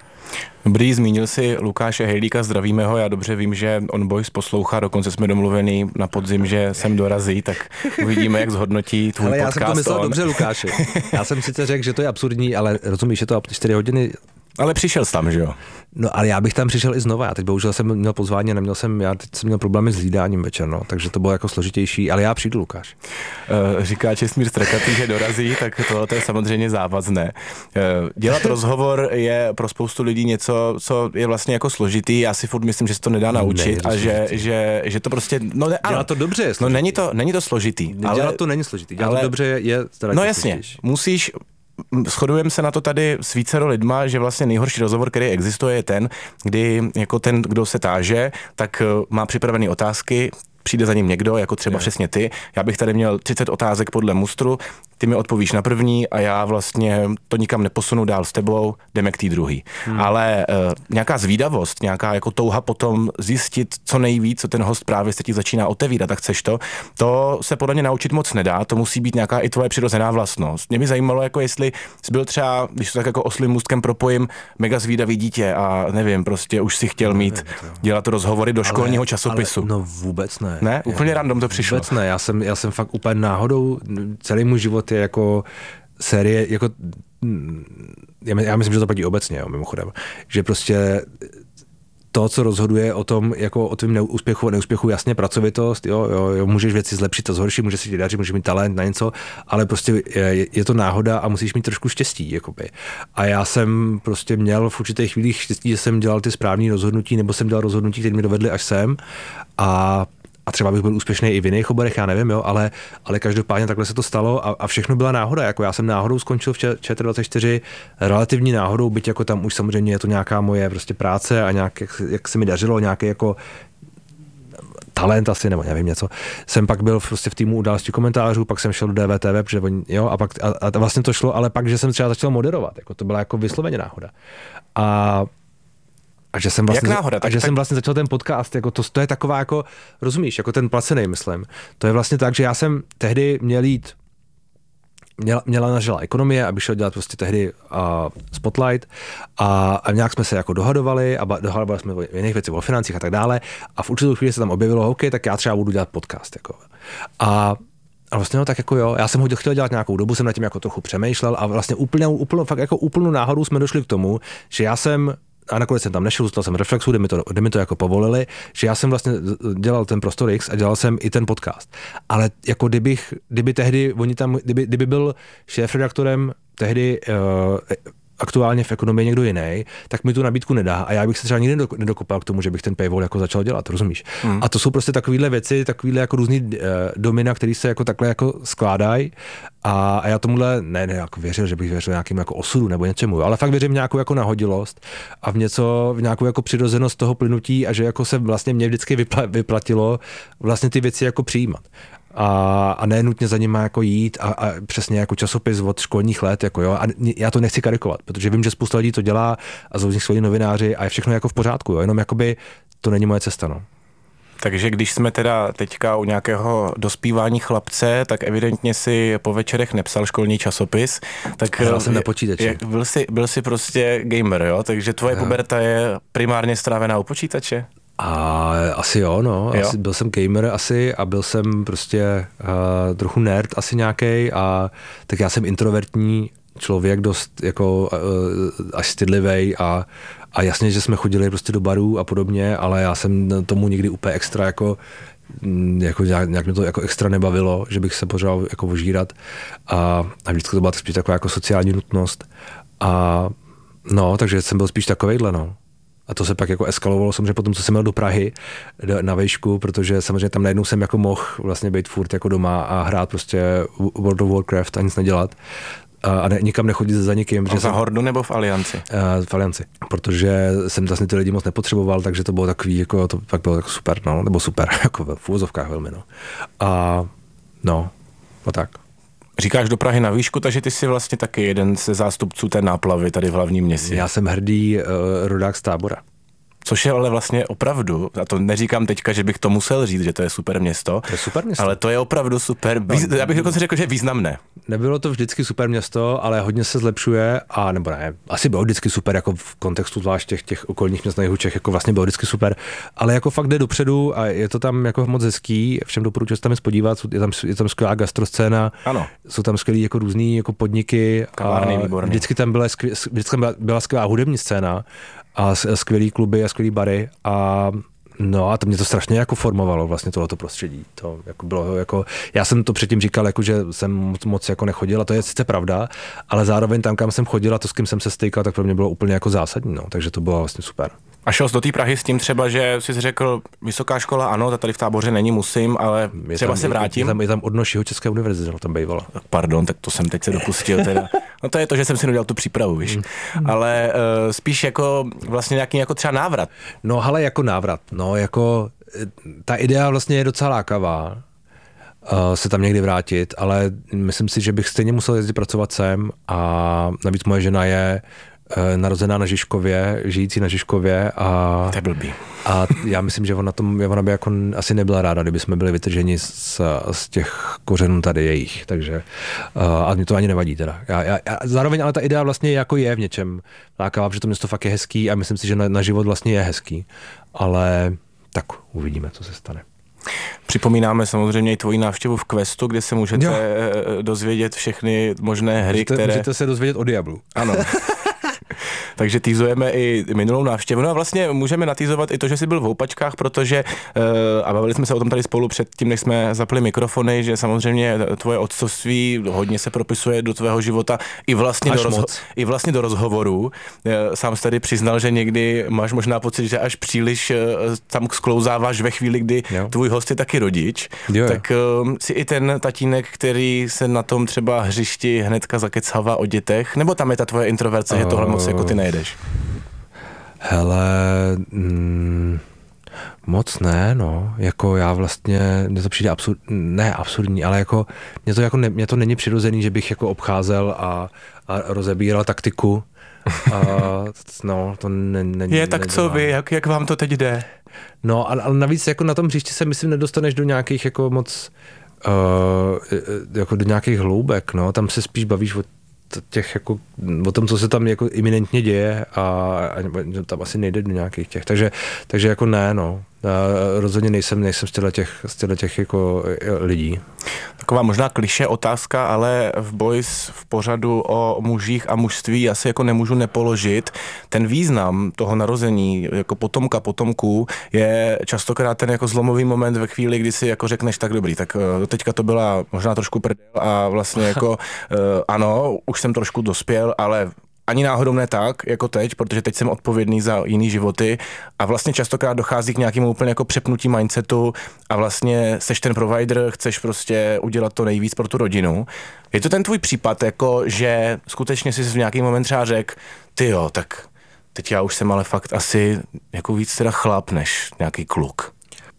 Dobrý, zmínil si Lukáše Hejlíka, zdravíme ho, já dobře vím, že On Boys poslouchá, dokonce jsme domluvený na podzim, že sem dorazí, tak uvidíme, jak zhodnotí tvůj ale podcast. Ale já jsem to myslel on. dobře, Lukáši. Já jsem sice řekl, že to je absurdní, ale rozumíš, že to čtyři hodiny. Ale přišel jsi tam, že jo? No, ale já bych tam přišel i znova. Já teď bohužel jsem měl pozvání a neměl jsem, já teď jsem měl problémy s hlídáním večer, no, takže to bylo jako složitější, ale já přijdu, Lukáš. Uh, říká Čestmír Strakatý, že dorazí, tak tohle je samozřejmě závazné. Uh, dělat rozhovor je pro spoustu lidí něco, co je vlastně jako složitý. Já si furt myslím, že se to nedá naučit ne, a že, že, že to prostě, no ne, ano. Dělat to dobře je složitý. No není to, není to složitý. Dělat ale, to není složitý, dělat ale, to dobře je teda no jasně, složitější. Musíš shodujeme se na to tady s vícero lidma, že vlastně nejhorší rozhovor, který existuje, je ten, kdy jako ten, kdo se táže, tak má připravené otázky, přijde za ním někdo, jako třeba je. Přesně ty. Já bych tady měl třicet otázek podle mustru, ty mi odpovíš na první a já vlastně to nikam neposunu dál s tebou, jdeme k té druhý. Hmm. Ale uh, nějaká zvídavost, nějaká jako touha potom zjistit co nejvíc, co ten host právě se ti začíná otevírat a chceš to, to se podle mě naučit moc nedá, to musí být nějaká i tvoje přirozená vlastnost. Mě by zajímalo, jako jestli jsi byl třeba, když to tak jako oslým můstkem propojím, mega zvídavý dítě a nevím, prostě už si chtěl mít, dělat rozhovory do školního ale, časopisu. Ale, no vůbec ne. Ne? Úplně random to přišlo. Vůbec ne, já jsem, já jsem fakt úplně náhodou, celý můj život je jako série, jako já myslím, že to platí obecně, jo, mimochodem, že prostě to, co rozhoduje o tom, jako o tvém neúspěchu a neúspěchu, jasně pracovitost, jo, jo, jo, můžeš věci zlepšit a zhoršit, můžeš si ti dařit, můžeš mít talent na něco, ale prostě je, je to náhoda a musíš mít trošku štěstí, jakoby. A já jsem prostě měl v určitých chvílích štěstí, že jsem dělal ty správné rozhodnutí, nebo jsem dělal rozhodnutí, které mi dovedly až sem a A třeba bych byl úspěšný i v jiných oborech, já nevím, jo, ale, ale každopádně takhle se to stalo a, a všechno byla náhoda. Jako já jsem náhodou skončil v Č dvacet čtyři, relativní náhodou, byť jako tam už samozřejmě je to nějaká moje prostě práce a nějak, jak, jak se mi dařilo, nějaký jako talent asi, nebo nevím něco. Jsem pak byl prostě v týmu Události komentářů, pak jsem šel do D V T V, protože oni, jo, a pak a, a vlastně to šlo, ale pak, že jsem třeba začal moderovat, jako to byla jako vysloveně náhoda. A A že jsem vlastně, náhoda, a tak, že tak... jsem vlastně začal ten podcast, jako to, to je taková jako, rozumíš, jako ten placený, myslím. To je vlastně tak, že já jsem tehdy měl jít, měla, měla nažila ekonomie, aby šel dělat prostě tehdy uh, Spotlight a, a nějak jsme se jako dohadovali a dohadovali jsme o jiných věcech, o financích a tak dále a v určitou chvíli se tam objevilo, OK, tak já třeba budu dělat podcast, jako. A A vlastně no tak jako jo, já jsem ho chtěl dělat nějakou dobu, jsem nad tím jako trochu přemýšlel a vlastně úplně, úplně fakt jako úplnou náhodou jsme došli k tomu, že já jsem a nakonec jsem tam nešel, zůstal jsem Reflexu, kde mi to, kde mi to jako povolili, že já jsem vlastně dělal ten Prostor X a dělal jsem i ten podcast. Ale jako kdybych, kdyby tehdy, oni tam, kdyby, kdyby byl šéfredaktorem tehdy uh, aktuálně v ekonomii někdo jiný, tak mi tu nabídku nedá a já bych se třeba nikdy nedokopal k tomu, že bych ten paywall jako začal dělat, rozumíš? Hmm. A to jsou prostě takovýhle věci, takovýhle jako různý uh, domina, který se jako takhle jako skládají a, a já tomuhle ne, ne jako věřil, že bych věřil nějakým jako osudu nebo něčemu, ale fakt věřím v nějakou jako nahodilost a v něco, v nějakou jako přirozenost toho plynutí a že jako se vlastně mě vždycky vypla, vyplatilo vlastně ty věci jako přijímat. A, a ne nutně za nima jako jít a, a přesně jako časopis od školních let, jako jo, a já to nechci karikovat, protože vím, že spousta lidí to dělá a jsou z nich svoji novináři a je všechno jako v pořádku, jo, jenom jakoby to není moje cesta, no. Takže když jsme teda teďka u nějakého dospívání chlapce, tak evidentně si po večerech nepsal školní časopis. Tak já jsem na počítači. Byl jsi, byl jsi prostě gamer, jo? Takže tvoje já. puberta je primárně strávená u počítače? A asi jo, no. Jo. Asi, byl jsem gamer asi a byl jsem prostě uh, trochu nerd asi nějaký a tak já jsem introvertní člověk, dost jako uh, až stydlivej a, a jasně, že jsme chodili prostě do barů a podobně, ale já jsem tomu nikdy úplně extra jako jako nějak, nějak mě to jako extra nebavilo, že bych se pořád jako ožírat a, a vždycky to byla spíš taková jako sociální nutnost a no, takže jsem byl spíš takovejhle, no. A to se pak jako eskalovalo samozřejmě potom, co jsem měl do Prahy na vejšku, protože samozřejmě tam najednou jsem jako mohl vlastně být furt jako doma a hrát prostě World of Warcraft a nic nedělat. A ne, nikam nechodit za nikým. A za Hordu nebo v Alianci? Uh, v Alianci, protože jsem vlastně ty lidi moc nepotřeboval, takže to bylo takový, jako to pak bylo jako super, no, nebo super, jako v úvozovkách velmi, no. A no, a tak. Říkáš do Prahy na výšku, takže ty jsi vlastně taky jeden ze zástupců té náplavy tady v hlavním městě. Já jsem hrdý uh, rodák z Tábora. Což je ale vlastně opravdu, a to neříkám teďka, že bych to musel říct, že to je super město, to je super město. Ale to je opravdu super, výz, já bych dokonce řekl, že je významné. Nebylo to vždycky super město, ale hodně se zlepšuje a nebo ne, asi bylo vždycky super, jako v kontextu zvlášť těch, těch okolních měst na jihu Čech, jako vlastně bylo vždycky super, ale jako fakt jde dopředu a je to tam jako moc hezký, všem doporučuji se tam spodívat, je tam, je tam skvělá gastroscéna, ano. Jsou tam skvělý jako různý jako podniky, kavárny výborný. Vždycky tam byla, skvěl, vždycky tam byla, byla skvělá hudební scéna a skvělý kluby a skvělý bary a no a to mě to strašně jako formovalo vlastně tohleto prostředí. To jako bylo jako, já jsem to předtím říkal, jako, že jsem moc, moc jako nechodil a to je sice pravda, ale zároveň tam, kam jsem chodil a to, s kým jsem se stýkal, tak pro mě bylo úplně jako zásadní, no, takže to bylo vlastně super. A šel jsi do té Prahy s tím třeba, že jsi řekl, vysoká škola, ano, tady v Táboře není, musím, ale je třeba tam, se vrátím. Je tam, je tam odnož Jihočeské univerzity, no, tam bývala. Pardon, tak to jsem teď se dopustil teda. No to je to, že jsem si nedělal tu přípravu, víš. Mm. Ale uh, spíš jako vlastně nějaký jako třeba návrat. No ale jako návrat, no jako ta idea vlastně je docela lákavá. Uh, se tam někdy vrátit, ale myslím si, že bych stejně musel jezdit pracovat sem a navíc moje žena je narozená na Žižkově, žijící na Žižkově a, to je blbý. A já myslím, že ona, tom, ona by jako asi nebyla ráda, kdyby jsme byli vytrženi z, z těch kořenů tady jejich, takže a mi to ani nevadí teda. Já, já, zároveň ale ta idea vlastně jako je v něčem lákavá, protože to město fakt je hezký a myslím si, že na, na život vlastně je hezký, ale tak uvidíme, co se stane. Připomínáme samozřejmě i tvoji návštěvu v Questu, kde se můžete Jo. dozvědět všechny možné hry, můžete, které... Můžete se dozvědět o Diablu. Ano. Takže týzujeme i minulou návštěvu. No a vlastně můžeme natýzovat i to, že jsi byl v Houpačkách, protože, a bavili jsme se o tom tady spolu před tím, než jsme zapli mikrofony, že samozřejmě tvoje otcovství hodně se propisuje do tvého života i vlastně, do, rozho- i vlastně do rozhovorů. Sám jsi tady přiznal, že někdy máš možná pocit, že až příliš tam sklouzáváš ve chvíli, kdy jo. tvůj host je taky rodič. Jo, jo. Tak si i ten tatínek, který se na tom třeba hřišti hnedka zakecává o dětech, nebo tam je ta tvoje introverce, uh... že tohle moc jako ty nejedeš? Hele, mm, moc ne, no, jako já vlastně, mně to přijde absurd, ne absurdní, ale jako, mně to, jako ne, mně to není přirozený, že bych jako obcházel a, a rozebíral taktiku, a, no, to není. Je, tak co vy, jak, jak vám to teď jde? No, ale, ale navíc jako na tom hřišti se myslím nedostaneš do nějakých jako moc, uh, jako do nějakých hloubek, no, tam se spíš bavíš o těch jako, o tom, co se tam jako iminentně děje a, a tam asi nejde do nějakých těch, takže, takže jako ne, no. Já rozhodně nejsem, nejsem z těchto těch, z těchto těch jako lidí. Taková možná klišé otázka, ale v Boys v pořadu o mužích a mužství asi jako nemůžu nepoložit. Ten význam toho narození jako potomka potomků je častokrát ten jako zlomový moment ve chvíli, kdy si jako řekneš tak dobrý, tak teďka to byla možná trošku prdel a vlastně jako ano, už jsem trošku dospěl, ale ani náhodou ne tak, jako teď, protože teď jsem odpovědný za jiný životy a vlastně častokrát dochází k nějakému úplně jako přepnutí mindsetu a vlastně seš ten provider, chceš prostě udělat to nejvíc pro tu rodinu. Je to ten tvůj případ, jako že skutečně jsi v nějaký moment třeba řekl, tyjo, tak teď já už jsem ale fakt asi jako víc teda chlap než nějaký kluk.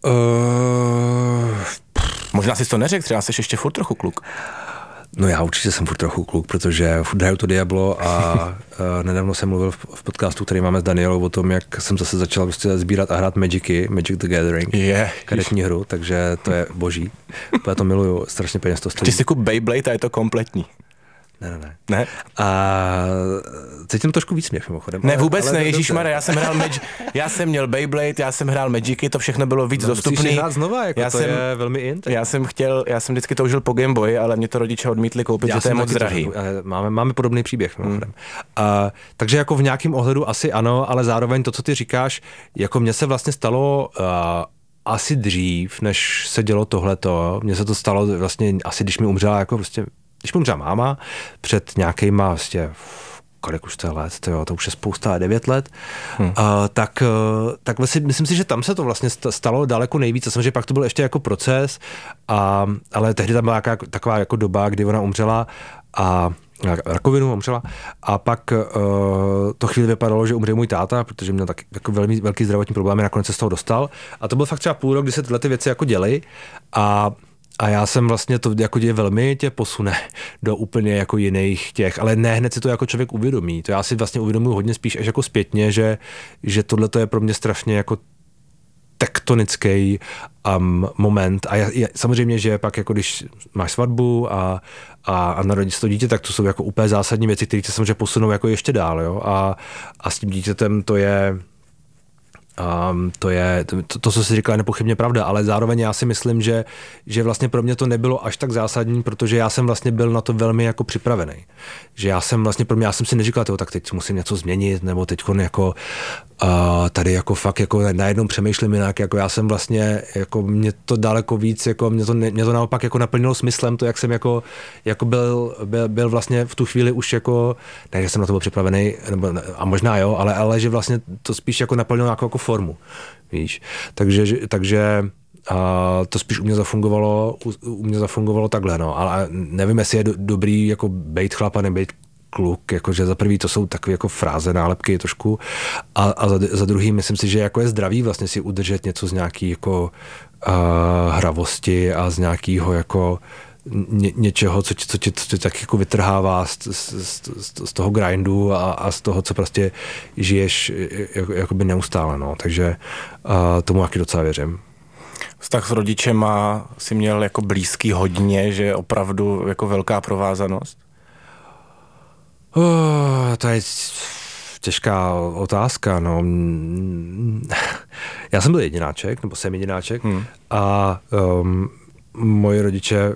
Uh... Možná jsi to neřekl, třeba jsi ještě furt trochu kluk. No já určitě jsem furt trochu kluk, protože furt hraju to Diablo a uh, nedávno jsem mluvil v, v podcastu, který máme s Danielou, o tom, jak jsem zase začal prostě sbírat a hrát Magicy, Magic the Gathering, yeah. karetní hru, takže to je boží. Já to miluju, strašně peněz to stojí. Ty jsi kup Beyblade a je to kompletní. Ne, ne, ne. Ne? A cítím trošku víc mě, mimochodem. Ne, vůbec ale, ne, ježišmarja, já jsem hrál Magic, já jsem měl Beyblade, já jsem hrál Magicy, to všechno bylo víc no, dostupný. Musíš hrát znova, jako já to jsem, je velmi in. Já jsem chtěl, já jsem vždycky toužil po Game Boy, ale mě to rodiče odmítli koupit, já že to je moc drahý. To, máme, máme podobný příběh, mimochodem. Hmm. Uh, takže jako v nějakém ohledu asi ano, ale zároveň to, co ty říkáš, jako mně se vlastně stalo uh, asi dřív, než se dělo tohleto. Mně se to stalo vlastně asi, když mi umřela jako prostě Když mi umřela máma před nějakýma vlastně, kolik už to je let, to, jo, to už je spousta, devět let, hmm. uh, tak, uh, tak vlastně, myslím si, že tam se to vlastně stalo daleko nejvíc. A samozřejmě pak to byl ještě jako proces, a, ale tehdy tam byla jaká, taková jako doba, kdy ona umřela a rakovinu umřela a pak uh, to chvíli vypadalo, že umře můj táta, protože měl tak jako velmi velký zdravotní problémy, nakonec se z toho dostal. A to byl fakt třeba půl rok, kdy se tyhle ty věci jako děly a A já jsem vlastně to jako tě velmi tě posune do úplně jako jiných těch, ale ne hned si to jako člověk uvědomí. To já si vlastně uvědomuji hodně spíš až jako zpětně, že, že tohle to je pro mě strašně jako tektonický um, moment. A já, já, samozřejmě, že pak jako když máš svatbu a, a, a narodí se to dítě, tak to jsou jako úplně zásadní věci, které se samozřejmě posunou jako ještě dál. Jo? A, a s tím dítětem to je Um, to je, to, to, co jsi říkala, je nepochybně pravda, ale zároveň já si myslím, že, že vlastně pro mě to nebylo až tak zásadní, protože já jsem vlastně byl na to velmi jako připravený. Že já jsem vlastně, pro mě, já jsem si neříkal, tyho, tak teď musím něco změnit, nebo teď jako uh, tady jako fakt jako najednou přemýšlím jinak, jako já jsem vlastně, jako mě to daleko víc, jako mě to, mě to naopak jako naplnilo smyslem, to jak jsem jako, jako byl, byl, byl vlastně v tu chvíli už jako, ne, že jsem na to byl připravený, nebo, a možná jo, ale, ale že vlastně to spíš jako naplnilo jako, jako formu, víš. Takže, takže a to spíš u mě zafungovalo, u, u mě zafungovalo takhle, no. Ale nevím, jestli je do, dobrý jako bejt chlapa, nebejt kluk, jakože za prvý to jsou takové jako fráze, nálepky trošku a, a za, za druhý myslím si, že jako je zdravý vlastně si udržet něco z nějaký jako uh, hravosti a z nějakého jako ně, něčeho, co, co, tě, co tě tak jako vytrhává z, z, z, z toho grindu a, a z toho, co prostě žiješ jako, jakoby neustále, no. Takže uh, tomu taky docela věřím. Vztah s rodičema si měl jako blízký hodně, že je opravdu jako velká provázanost? Uh, to je těžká otázka, no. Já jsem byl jedináček, nebo jsem jedináček hmm. a um, moji rodiče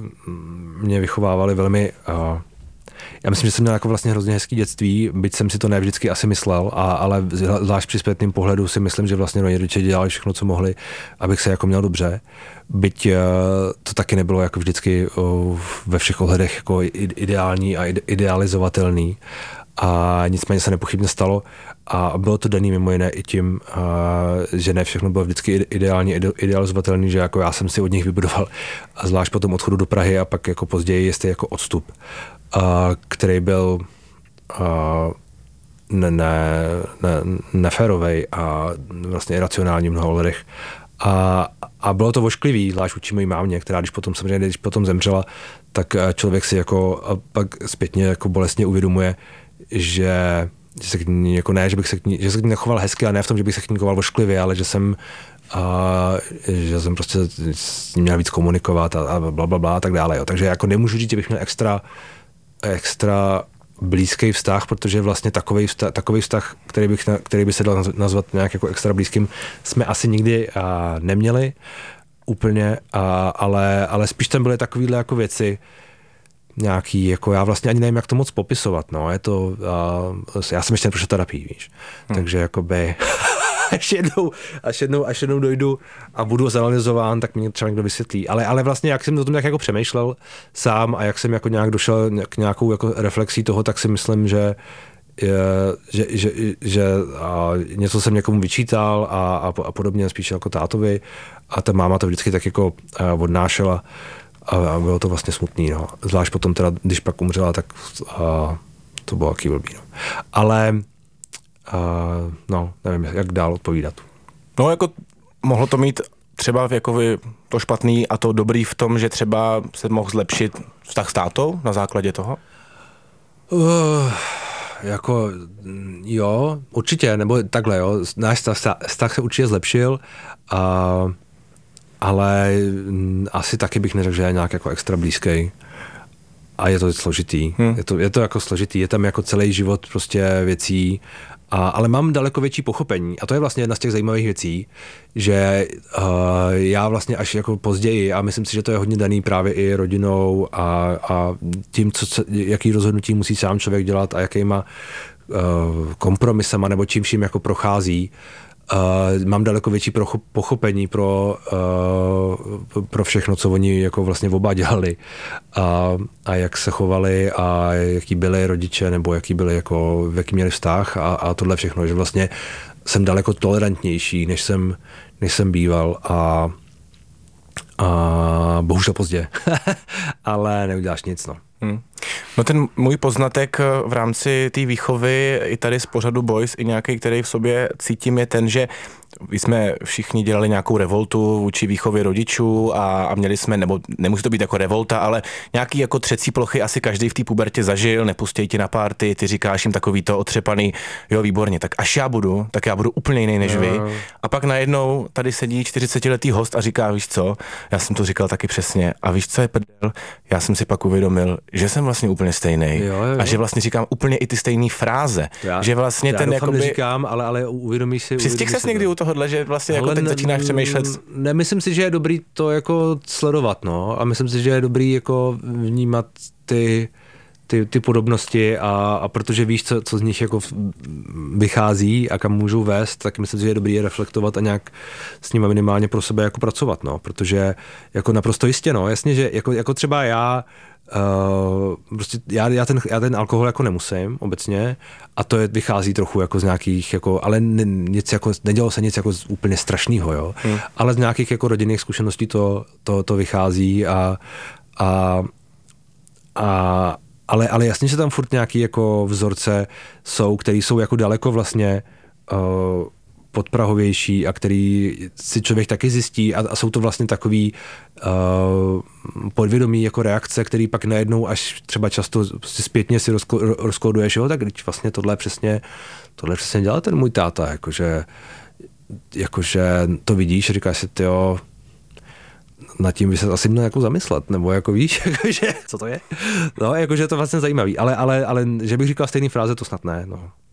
mě vychovávali velmi, uh, já myslím, že jsem měl jako vlastně hrozně hezký dětství, byť jsem si to ne vždycky asi myslel, a, ale zvlášť při zpětným pohledu si myslím, že vlastně moji rodiče dělali všechno, co mohli, abych se jako měl dobře. Byť uh, to taky nebylo jako vždycky uh, ve všech ohledech jako ideální a idealizovatelný. A nicméně se nepochybně stalo a bylo to daný mimo jiné i tím, uh, že ne všechno bylo vždycky ideálně idealizovatelný, že jako já jsem si od nich vybudoval, a zvlášť po tom odchodu do Prahy a pak jako později jestli jako odstup, uh, který byl uh, ne, ne, ne, neférovej a vlastně iracionální v mnoha ohledech. A, a bylo to ošklivý, zvlášť vůči mojí mámě, která když potom, samozřejmě, když potom zemřela, tak člověk si jako a pak zpětně jako bolestně uvědomuje, že, že se k ní, jako ne, že bych se k ní, že se k ní nechoval hezky, a ne v tom, že bych se k ní choval ošklivě, ale že jsem a, že jsem prostě s ní měl víc komunikovat a, a bla, bla, bla a tak dále. Jo. Takže jako nemůžu říct, že bych měl extra, extra blízký vztah, protože vlastně takový vztah, takový vztah, který, bych, který by se dal nazvat nějak jako extra blízkým, jsme asi nikdy a, neměli úplně, a, ale, ale spíš tam byly takovýhle jako věci, nějaký, jako já vlastně ani nevím, jak to moc popisovat, no, je to, uh, já jsem ještě neprošel terapii, víš, hmm. takže jakoby až jednou, až jednou, až jednou dojdu a budu zanalyzován, tak mě třeba někdo vysvětlí, ale, ale vlastně jak jsem o tom nějak jako přemýšlel sám a jak jsem jako nějak došel k nějakou jako reflexí toho, tak si myslím, že je, že, že, že a něco jsem někomu vyčítal a, a, a podobně, spíš jako tátovi, a ta máma to vždycky tak jako uh, odnášela. A bylo to vlastně smutný, no. Zvlášť potom teda, když pak umřela, tak a, to bylo jaký blbý, no. Ale, a, no, nevím, jak dál odpovídat. No, jako mohlo to mít třeba jako to špatný a to dobrý v tom, že třeba se mohl zlepšit vztah s tátou na základě toho? Uh, jako, jo, určitě, nebo takhle, jo. Náš vztah, vztah se určitě zlepšil a ale asi taky bych neřekl, že je nějak jako extra blízký. A je to složitý. Hmm. Je, to, je to jako složitý. Je tam jako celý život prostě věcí. A, ale mám daleko větší pochopení. A to je vlastně jedna z těch zajímavých věcí, že uh, já vlastně až jako později, a myslím si, že to je hodně daný právě i rodinou a, a tím, co, jaký rozhodnutí musí sám člověk dělat a jakýma uh, kompromisama nebo čím vším jako prochází. Uh, mám daleko větší pochopení pro, uh, pro všechno, co oni jako vlastně oba dělali a, a jak se chovali a jaký byli rodiče nebo jaký byli jako, jaký měli vztah a, a tohle všechno, že vlastně jsem daleko tolerantnější, než jsem, než jsem býval a, a bohužel pozdě, ale neuděláš nic, no. Hmm. No ten můj poznatek v rámci té výchovy i tady z pořadu Boys, i nějaký, který v sobě cítím, je ten, že my jsme všichni dělali nějakou revoltu vůči výchově rodičů a, a měli jsme, nebo nemusí to být jako revolta, ale nějaký jako třecí plochy asi každý v té pubertě zažil, nepustěj ti na party, ty říkáš jim takový to otřepaný, jo výborně, tak až já budu, tak já budu úplně jiný než vy. A pak najednou tady sedí čtyřicetiletý host a říká, víš co, já jsem to říkal taky přesně a víš co je prdel, já jsem si pak uvědomil, že jsem vlastně úplně stejný a že vlastně říkám úplně i ty stejné fráze, já, že vlastně já ten jakoby... neříkám, ale, ale uvědomíš si... Přistihl ses někdy u tohohle, že vlastně jako teď ne, začínáš přemýšlet? Ne, myslím si, že je dobrý to jako sledovat, no, a myslím si, že je dobrý jako vnímat ty, ty, ty podobnosti a, a protože víš, co, co z nich jako vychází a kam můžou vést, tak myslím si, že je dobrý je reflektovat a nějak s nimi minimálně pro sebe jako pracovat, no, protože jako naprosto jistě, no, jasně, že jako, jako třeba já Uh, prostě já, já, ten, já ten alkohol jako nemusím obecně a to je, vychází trochu jako z nějakých, jako, ale ne, nic jako, nedělo se nic jako z úplně strašného, jo, hmm. ale z nějakých jako rodinných zkušeností to, to, to vychází a, a, a ale, ale jasně, že tam furt nějaký jako vzorce jsou, který jsou jako daleko vlastně uh, podprahovější a který si člověk taky zjistí a, a jsou to vlastně takový uh, podvědomí jako reakce, který pak najednou až třeba často zpětně si rozko, rozkoduješ, jo, tak když vlastně tohle přesně, tohle přesně dělal ten můj táta, jakože, jakože to vidíš, říkáš si, tyjo, nad tím by se asi měl jako zamyslet, nebo jako víš, jakože, co to je? No, jakože je to vlastně zajímavý, ale, ale, ale že bych říkal stejný fráze, to snad ne, no.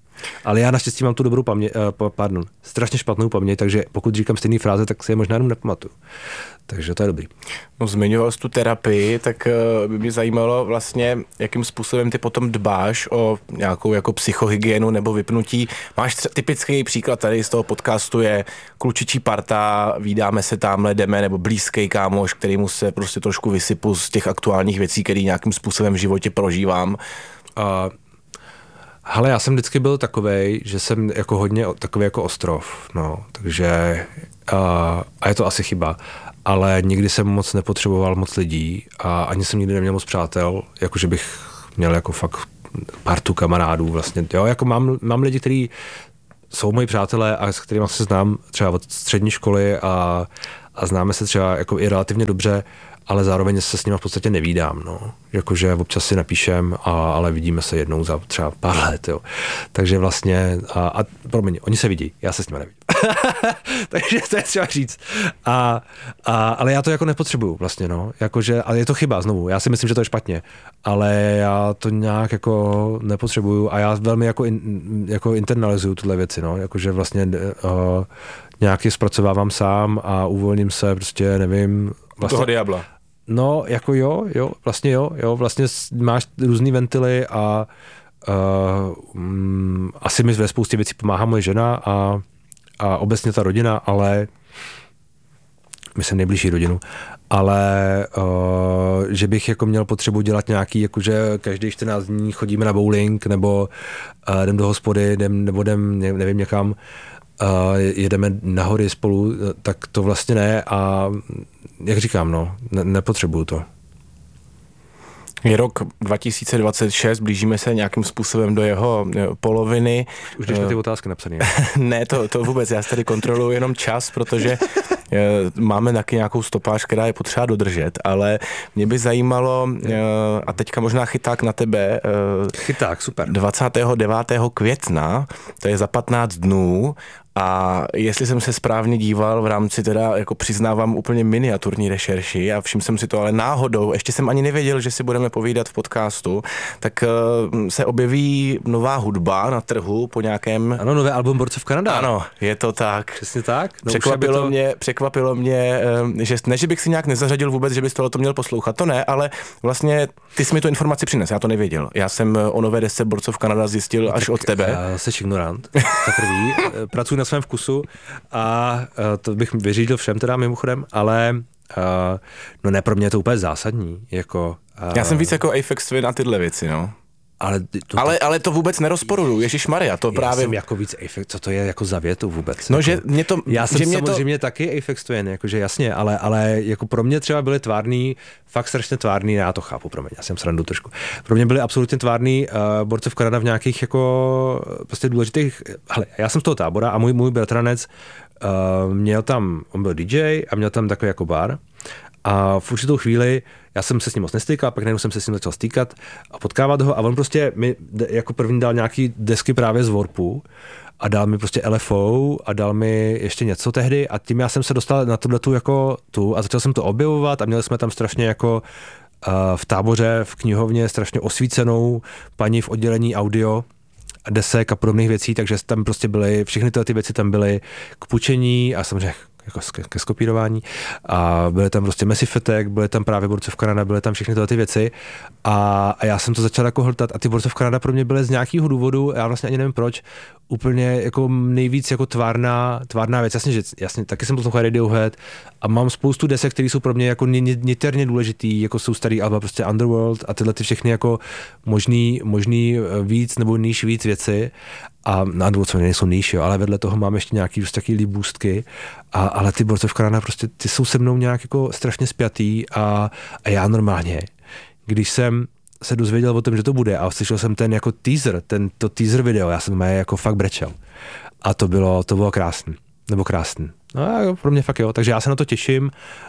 Ale já naštěstí mám tu dobrou paměť, uh, pardon, strašně špatnou paměť, takže pokud říkám stejné fráze, tak si je možná jenom nepamatuju. Takže to je dobrý. No, zmiňoval jsi tu terapii, tak uh, by mě zajímalo vlastně, jakým způsobem ty potom dbáš o nějakou jako psychohygienu nebo vypnutí. Máš třeba typický příklad tady z toho podcastu je klučičí parta, vídáme se tamhle, jdeme, nebo blízký kámoš, kterýmu se prostě trošku vysypu z těch aktuálních věcí, které nějakým způsobem v životě prožívám. Uh, hele, já jsem vždycky byl takovej, že jsem jako hodně takový jako ostrov, no, takže uh, a je to asi chyba. Ale nikdy jsem moc nepotřeboval moc lidí a ani jsem nikdy neměl moc přátel, jakože bych měl jako fakt partu kamarádů vlastně, jo, jako mám, mám lidi, kteří jsou moji přátelé a s kterými se znám třeba od střední školy a, a známe se třeba jako i relativně dobře, ale zároveň se s nimi v podstatě nevídám, no. Jakože občas si napíšem, a, ale vidíme se jednou za třeba pár let, jo. Takže vlastně, a, a promiň, oni se vidí, já se s nimi nevidím. Takže to je třeba říct. A, a, ale já to jako nepotřebuju vlastně, no. Jakože, ale je to chyba znovu, já si myslím, že to je špatně, ale já to nějak jako nepotřebuju a já velmi jako, in, jako internalizuju tyhle věci, no. Jakože vlastně uh, nějak je zpracovávám sám a uvolním se, prostě nevím. Vlastně, toho diabla. No, jako jo, jo, vlastně jo, jo, vlastně máš různý ventily a uh, um, asi mi ve spoustě věcí pomáhá moje žena a, a obecně ta rodina, ale myslím nejbližší rodinu, ale uh, že bych jako měl potřebu dělat nějaký, jakože každý čtrnáct dní chodíme na bowling, nebo uh, jdem do hospody, jdem, nebo jdem, nevím někam, uh, jedeme na hory spolu, tak to vlastně ne a jak říkám, no, ne, nepotřebuju to. Je rok dva tisíce dvacet šest, blížíme se nějakým způsobem do jeho poloviny. Už když mi ty otázky napsané. Ne, to, to vůbec, já tady kontroluji jenom čas, protože máme taky nějakou stopáž, která je potřeba dodržet, ale mě by zajímalo, a teďka možná chyták na tebe. Chyták, super. dvacátého devátého května, to je za patnáct dnů, a jestli jsem se správně díval v rámci teda, jako přiznávám, úplně miniaturní rešerši a všiml jsem si to ale náhodou, ještě jsem ani nevěděl, že si budeme povídat v podcastu, tak uh, se objeví nová hudba na trhu po nějakém... Ano, nové album Borcov Kanada. Ano, je to tak. Přesně tak. No, překvapilo, to... mě, překvapilo mě, že ne, že bych si nějak nezařadil vůbec, že bys tohle to měl poslouchat, to ne, ale vlastně ty jsi mi tu informaci přines, já to nevěděl. Já jsem o nové desce Borcov Kanada zjistil až od tebe. Já jsi ignorant, za prvý. Pracuji na svém vkusu a to bych vyřídil všem teda mimochodem, ale uh, no ne, pro mě je to úplně zásadní. Jako, uh, Já jsem víc jako Aphex Twin na tyhle věci, no. Ale to, ale, ale to vůbec nerozporuju, ježišmarja, to já právě... jsem jako víc Aphex, co to je jako za větu vůbec? No, jako, že mě to... Já jsem že mě samozřejmě to... taky Aphex Twin, jakože jasně, ale, ale jako pro mě třeba byly tvárný, fakt strašně tvárný, já to chápu, pro mě, já jsem srandu trošku. Pro mě byly absolutně tvárný uh, Borcov Kanada v nějakých jako prostě důležitých... Hele, já jsem z toho Tábora a můj, můj bratranec uh, měl tam, on byl D J a měl tam takový jako bar. A v určitou chvíli já jsem se s ním moc nestýkal, pak najednou jsem se s ním začal stýkat a potkávat ho a on prostě mi jako první dal nějaký desky právě z Warpu a dal mi prostě L F O a dal mi ještě něco tehdy a tím já jsem se dostal na tuhletu jako tu a začal jsem to objevovat a měli jsme tam strašně jako uh, v Táboře, v knihovně strašně osvícenou paní v oddělení audio desek a podobných věcí, takže tam prostě byly, všechny tyhle ty věci tam byly k půjčení a samozřejmě jako ke skopírování a byly tam prostě Massive Attack, byly tam právě Borcov Kanada, byly tam všechny tyhle ty věci a, a já jsem to začal jako hltat a ty Borcov Kanada pro mě byly z nějakého důvodu, já vlastně ani nevím proč, úplně jako nejvíc jako tvárná, tvárná věc. Jasně, že jasně, taky jsem poslouchal Radiohead a mám spoustu desek, které jsou pro mě jako niterně důležitý, jako jsou starý alba prostě Underworld a tyhle ty všechny jako možný, možný víc nebo níž víc věci. A na Underworld co nejsou níž, jo, ale vedle toho mám ještě nějaký prostě takový boostky, a, ale ty Borcov Kanada prostě ty jsou se mnou nějak jako strašně spjatý a, a já normálně, když jsem se dozvěděl o tom, že to bude a slyšel jsem ten jako teaser, ten to teaser video, já jsem jako fakt brečel. A to bylo, to bylo krásný, nebo krásný. No pro mě fakt jo, takže já se na to těším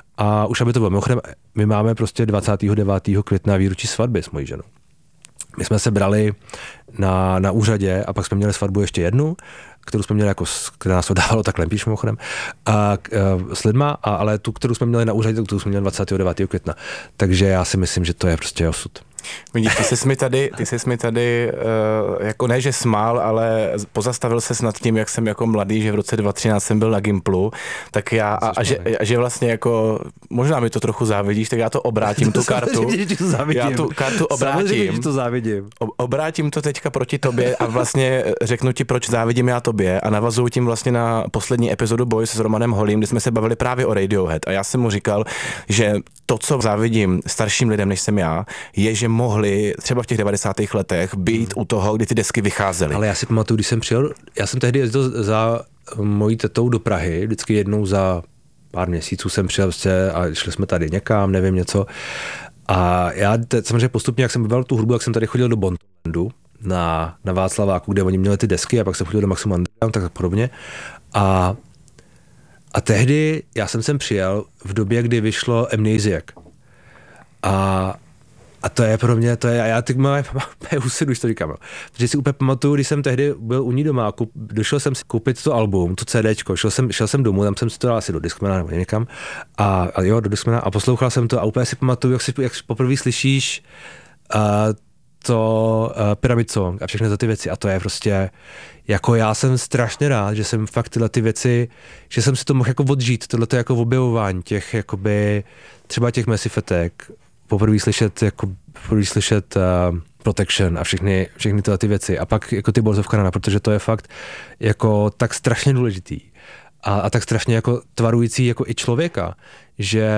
a už aby to bylo. Mimochodem, my máme prostě dvacátého devátého května výročí svatby s mojí ženou. My jsme se brali na, na úřadě a pak jsme měli svatbu ještě jednu kterou jsme měli jako, která nás to dávalo tak lempíš mimochodem, a, uh, s lidma, a, ale tu, kterou jsme měli na úřadě, tu jsme měli dvacátého devátého května. Takže já si myslím, že to je prostě osud. Vidíš, ty jsi mi tady, ty jsi mi tady uh, jako ne, že smál, ale pozastavil ses nad tím, jak jsem jako mladý, že v roce dva tisíce třináct jsem byl na Gimplu, tak já, a, a, že, a že vlastně jako, možná mi to trochu závidíš, tak já to obrátím, tu kartu. Já tu kartu obrátím. to závidím. Obrátím to teďka proti tobě a vlastně řeknu ti, proč závidím já tobě a navazuju tím vlastně na poslední epizodu Boys s Romanem Holým, kdy jsme se bavili právě o Radiohead a já jsem mu říkal, že to, co závidím starším lidem, než jsem já, je, že mohli třeba v těch devadesátých letech být hmm. u toho, kdy ty desky vycházely. Ale já si pamatuju, když jsem přijel, já jsem tehdy jezdil za mojí tetou do Prahy, vždycky jednou za pár měsíců jsem přijel a šli jsme tady někam, nevím něco. A já teď, samozřejmě postupně, jak jsem bavil tu hudbu, jak jsem tady chodil do Bondlandu na, na Václaváku, kde oni měli ty desky a pak jsem chodil do Maximum Underground, tak podobně. A, a tehdy já jsem sem přijel v době, kdy vyšlo Amnesiac. A A to je pro mě, to je, a já teď mám husidu, když to říkám, jo. Protože si úplně pamatuju, když jsem tehdy byl u ní doma, kup, došel jsem si koupit to album, to CDčko, šel jsem, šel jsem domů, tam jsem si to dal asi do Discmana nebo někam, a, a jo, do Discmana a poslouchal jsem to a úplně si pamatuju, jak, si, jak poprvé slyšíš uh, to uh, Pyramid Song a všechny ty věci a to je prostě, jako já jsem strašně rád, že jsem fakt tyhle ty věci, že jsem si to mohl jako odžít, tohleto jako objevování těch, jakoby, třeba těch Mesifetek, poprvé slyšet, jako poprvé slyšet uh, Protection a všechny, všechny tyhle ty věci. A pak jako ty Boys of Canada, protože to je fakt jako tak strašně důležitý a, a tak strašně jako tvarující jako i člověka, že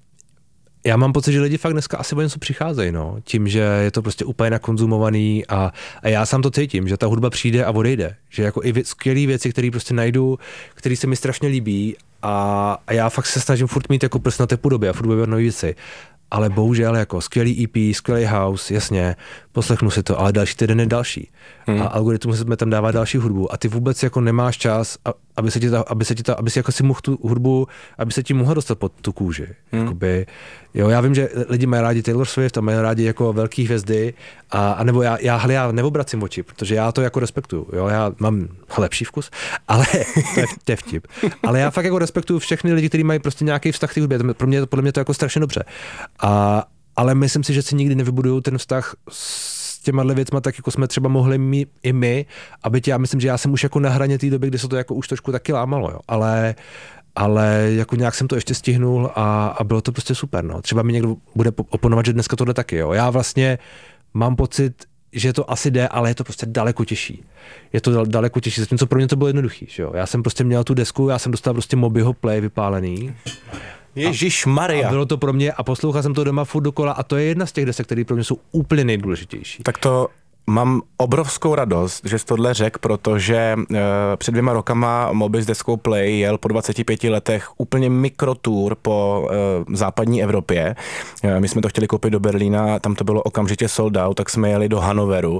já mám pocit, že lidi fakt dneska asi o něco přicházejí, no. Tím, že je to prostě úplně nakonzumovaný a, a já sám to cítím, že ta hudba přijde a odejde. Že jako i skvělý věci, které prostě najdu, které se mi strašně líbí a, a já fakt se snažím furt mít jako prst na té podobě a furt objevovat nové věci. Ale bohužel jako skvělý E P, skvělý house, jasně, poslechnu si to, ale další týden je další. Hmm. A algoritmus se tam dává další hudbu a ty vůbec jako nemáš čas, aby se ti ta, aby se ti ta, aby si jako si mohl tu hudbu, aby se ti mohla dostat pod tu kůži. Hmm. Jakoby, jo, já vím, že lidi mají rádi Taylor Swift a mají rádi jako velký hvězdy a, a nebo já, já, hele, já neobracím oči, protože já to jako respektuju, jo, já mám lepší vkus, ale to je, to je vtip. Ale já fakt jako respektuju všechny lidi, kteří mají prostě nějaký vztah k té hudbě, pro mě, podle mě to jako strašně dobře. A, ale myslím si, že si nikdy nevybudují ten vztah s těma věcma, tak jako jsme třeba mohli mít i my, aby tě, já myslím, že já jsem už jako na hraně té doby, kdy se to jako už trošku taky lámalo, jo. Ale, ale jako nějak jsem to ještě stihnul a, a bylo to prostě super, no. Třeba mi někdo bude oponovat, že dneska tohle taky, jo. Já vlastně mám pocit, že to asi jde, ale je to prostě daleko těžší. Je to daleko těžší, zatímco pro mě to bylo jednoduchý, jo. Já jsem prostě měl tu desku, já jsem dostal prostě Mobyho Play vypálený. Ježišmarja. A bylo to pro mě a poslouchal jsem to doma furt dokola a to je jedna z těch desek, které pro mě jsou úplně nejdůležitější. Tak to mám obrovskou radost, že jsi tohle řekl, protože uh, před dvěma rokama Moby s deskou Play jel po dvaceti pěti letech úplně mikrotour po uh, západní Evropě. Uh, my jsme to chtěli koupit do Berlína, tam to bylo okamžitě sold out, tak jsme jeli do Hannoveru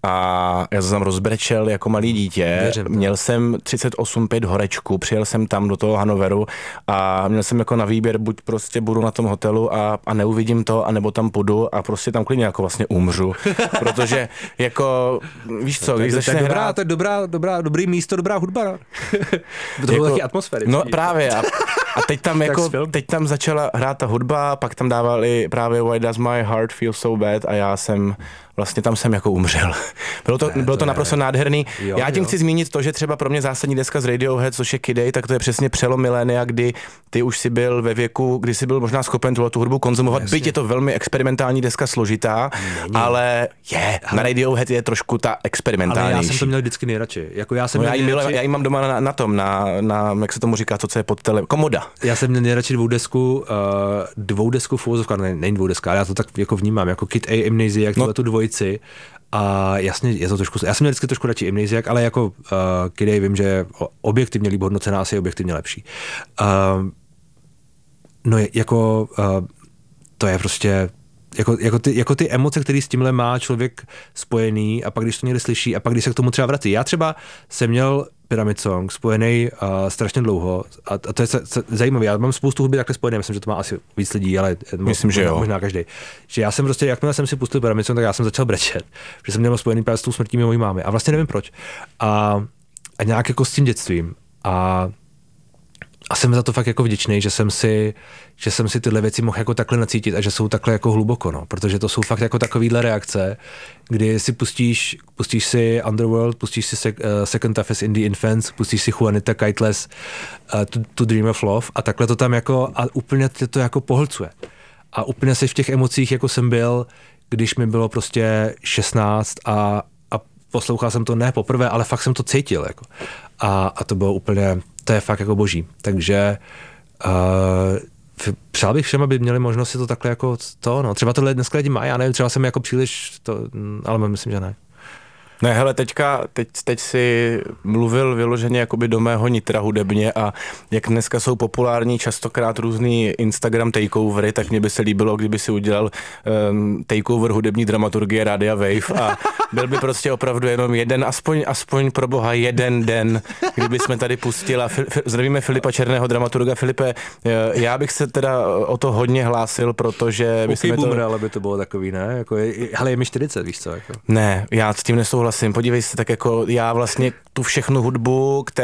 a já jsem tam rozbrečel jako malý dítě. Věřím, měl jsem třicet osm pět horečku, přijel jsem tam do toho Hannoveru a měl jsem jako na výběr, buď prostě budu na tom hotelu a, a neuvidím to, anebo tam půjdu a prostě tam klidně jako vlastně umřu, protože jako, víš co, když začne dobrá, hrát... To je dobrá, dobrá, dobrý místo, dobrá hudba. To jako, taky atmosféry. No právě a, a teď tam jako, teď tam začala hrát ta hudba, pak tam dávali právě Why Does My Heart Feel So Bad a já jsem vlastně tam jsem jako umřel. Bylo to, ne, bylo to, to naprosto je... nádherný. Jo, Já tím jo. chci zmínit to, že třeba pro mě zásadní deska z Radiohead, což je Kid Day, tak to je přesně přelom milénia, kdy ty už si byl ve věku, kdy jsi byl možná schopen tuhle tu hudbu konzumovat. Jasně. Byť je to velmi experimentální deska, složitá, Není. ale je, ale... na Radiohead je trošku ta experimentálnější. Ale já jsem to měl vždycky nejradši. Jako já jsem no, já, jí nejradši... já jí mám doma na, na tom, na, na, jak se tomu říká, to, co je pod tele... Komoda. Já jsem měl nejradši dvou desku, uh, dvou desku v uvozovkách, ne, není dvou deska, ale já to tak jako vnímám, jako Kid A, Amnesia, jak no. tu dvojici. A jasně, je to trošku, já jsem měl vždycky trošku radši Amnesiac, ale jako uh, Kid A vím, že je objektivně líp hodnocená, asi je objektivně lepší. Uh, no je, jako uh, to je prostě jako, jako, ty, jako ty emoce, které s tímhle má člověk spojený a pak když to někde slyší a pak když se k tomu třeba vrací. Já třeba jsem měl Pyramid Song spojený uh, strašně dlouho a, a to je se, se, zajímavé. Já mám spoustu hudby takhle spojené, myslím, že to má asi víc lidí, ale myslím, že jo. Možná každý. Že já jsem prostě, jakmile jsem si pustil Pyramid Song, tak já jsem začal brečet, že jsem měl spojený právě s tou smrtí mojí mámy a vlastně nevím proč. A a nějak jako s tím dětstvím. A, a jsem za to fakt jako vděčný, že jsem si, že jsem si tyhle věci mohl jako takhle nacítit a že jsou takhle jako hluboko, no. Protože to jsou fakt jako takovýhle reakce, kdy si pustíš, pustíš si Underworld, pustíš si sec, uh, Second Toughest Indie Infants, pustíš si Juanita Kiteless, uh, to, to Dream of Love a takhle to tam jako a úplně tě to jako pohlcuje. A úplně si v těch emocích, jako jsem byl, když mi bylo prostě šestnáct a, a poslouchal jsem to ne poprvé, ale fakt jsem to cítil. Jako. A, a to bylo úplně, to je fakt jako boží. Takže uh, přál bych všem, aby měli možnost si to takhle jako to, no. Třeba tohle dneska lidi mají, já nevím, třeba jsem jako příliš, to, ale myslím, že ne. Ne, hele, teďka, teď, teď si mluvil vyloženě jakoby do mého nitra hudebně a jak dneska jsou populární častokrát různý Instagram takeovery, tak mě by se líbilo, kdyby si udělal um, takeover hudební dramaturgie Rádia Wave a byl by prostě opravdu jenom jeden, aspoň, aspoň pro boha jeden den, kdyby jsme tady pustila. Fil, fil, zdravíme Filipa Černého, dramaturga. Filipe, já bych se teda o to hodně hlásil, protože... OK, boomer, to... ale by to bylo takový, ne? Jako je, hele, je mi čtyřicet, víš co? Jako. Ne, já s tím nesouhlasím. Podívej se, tak jako já vlastně tu všechnu hudbu, která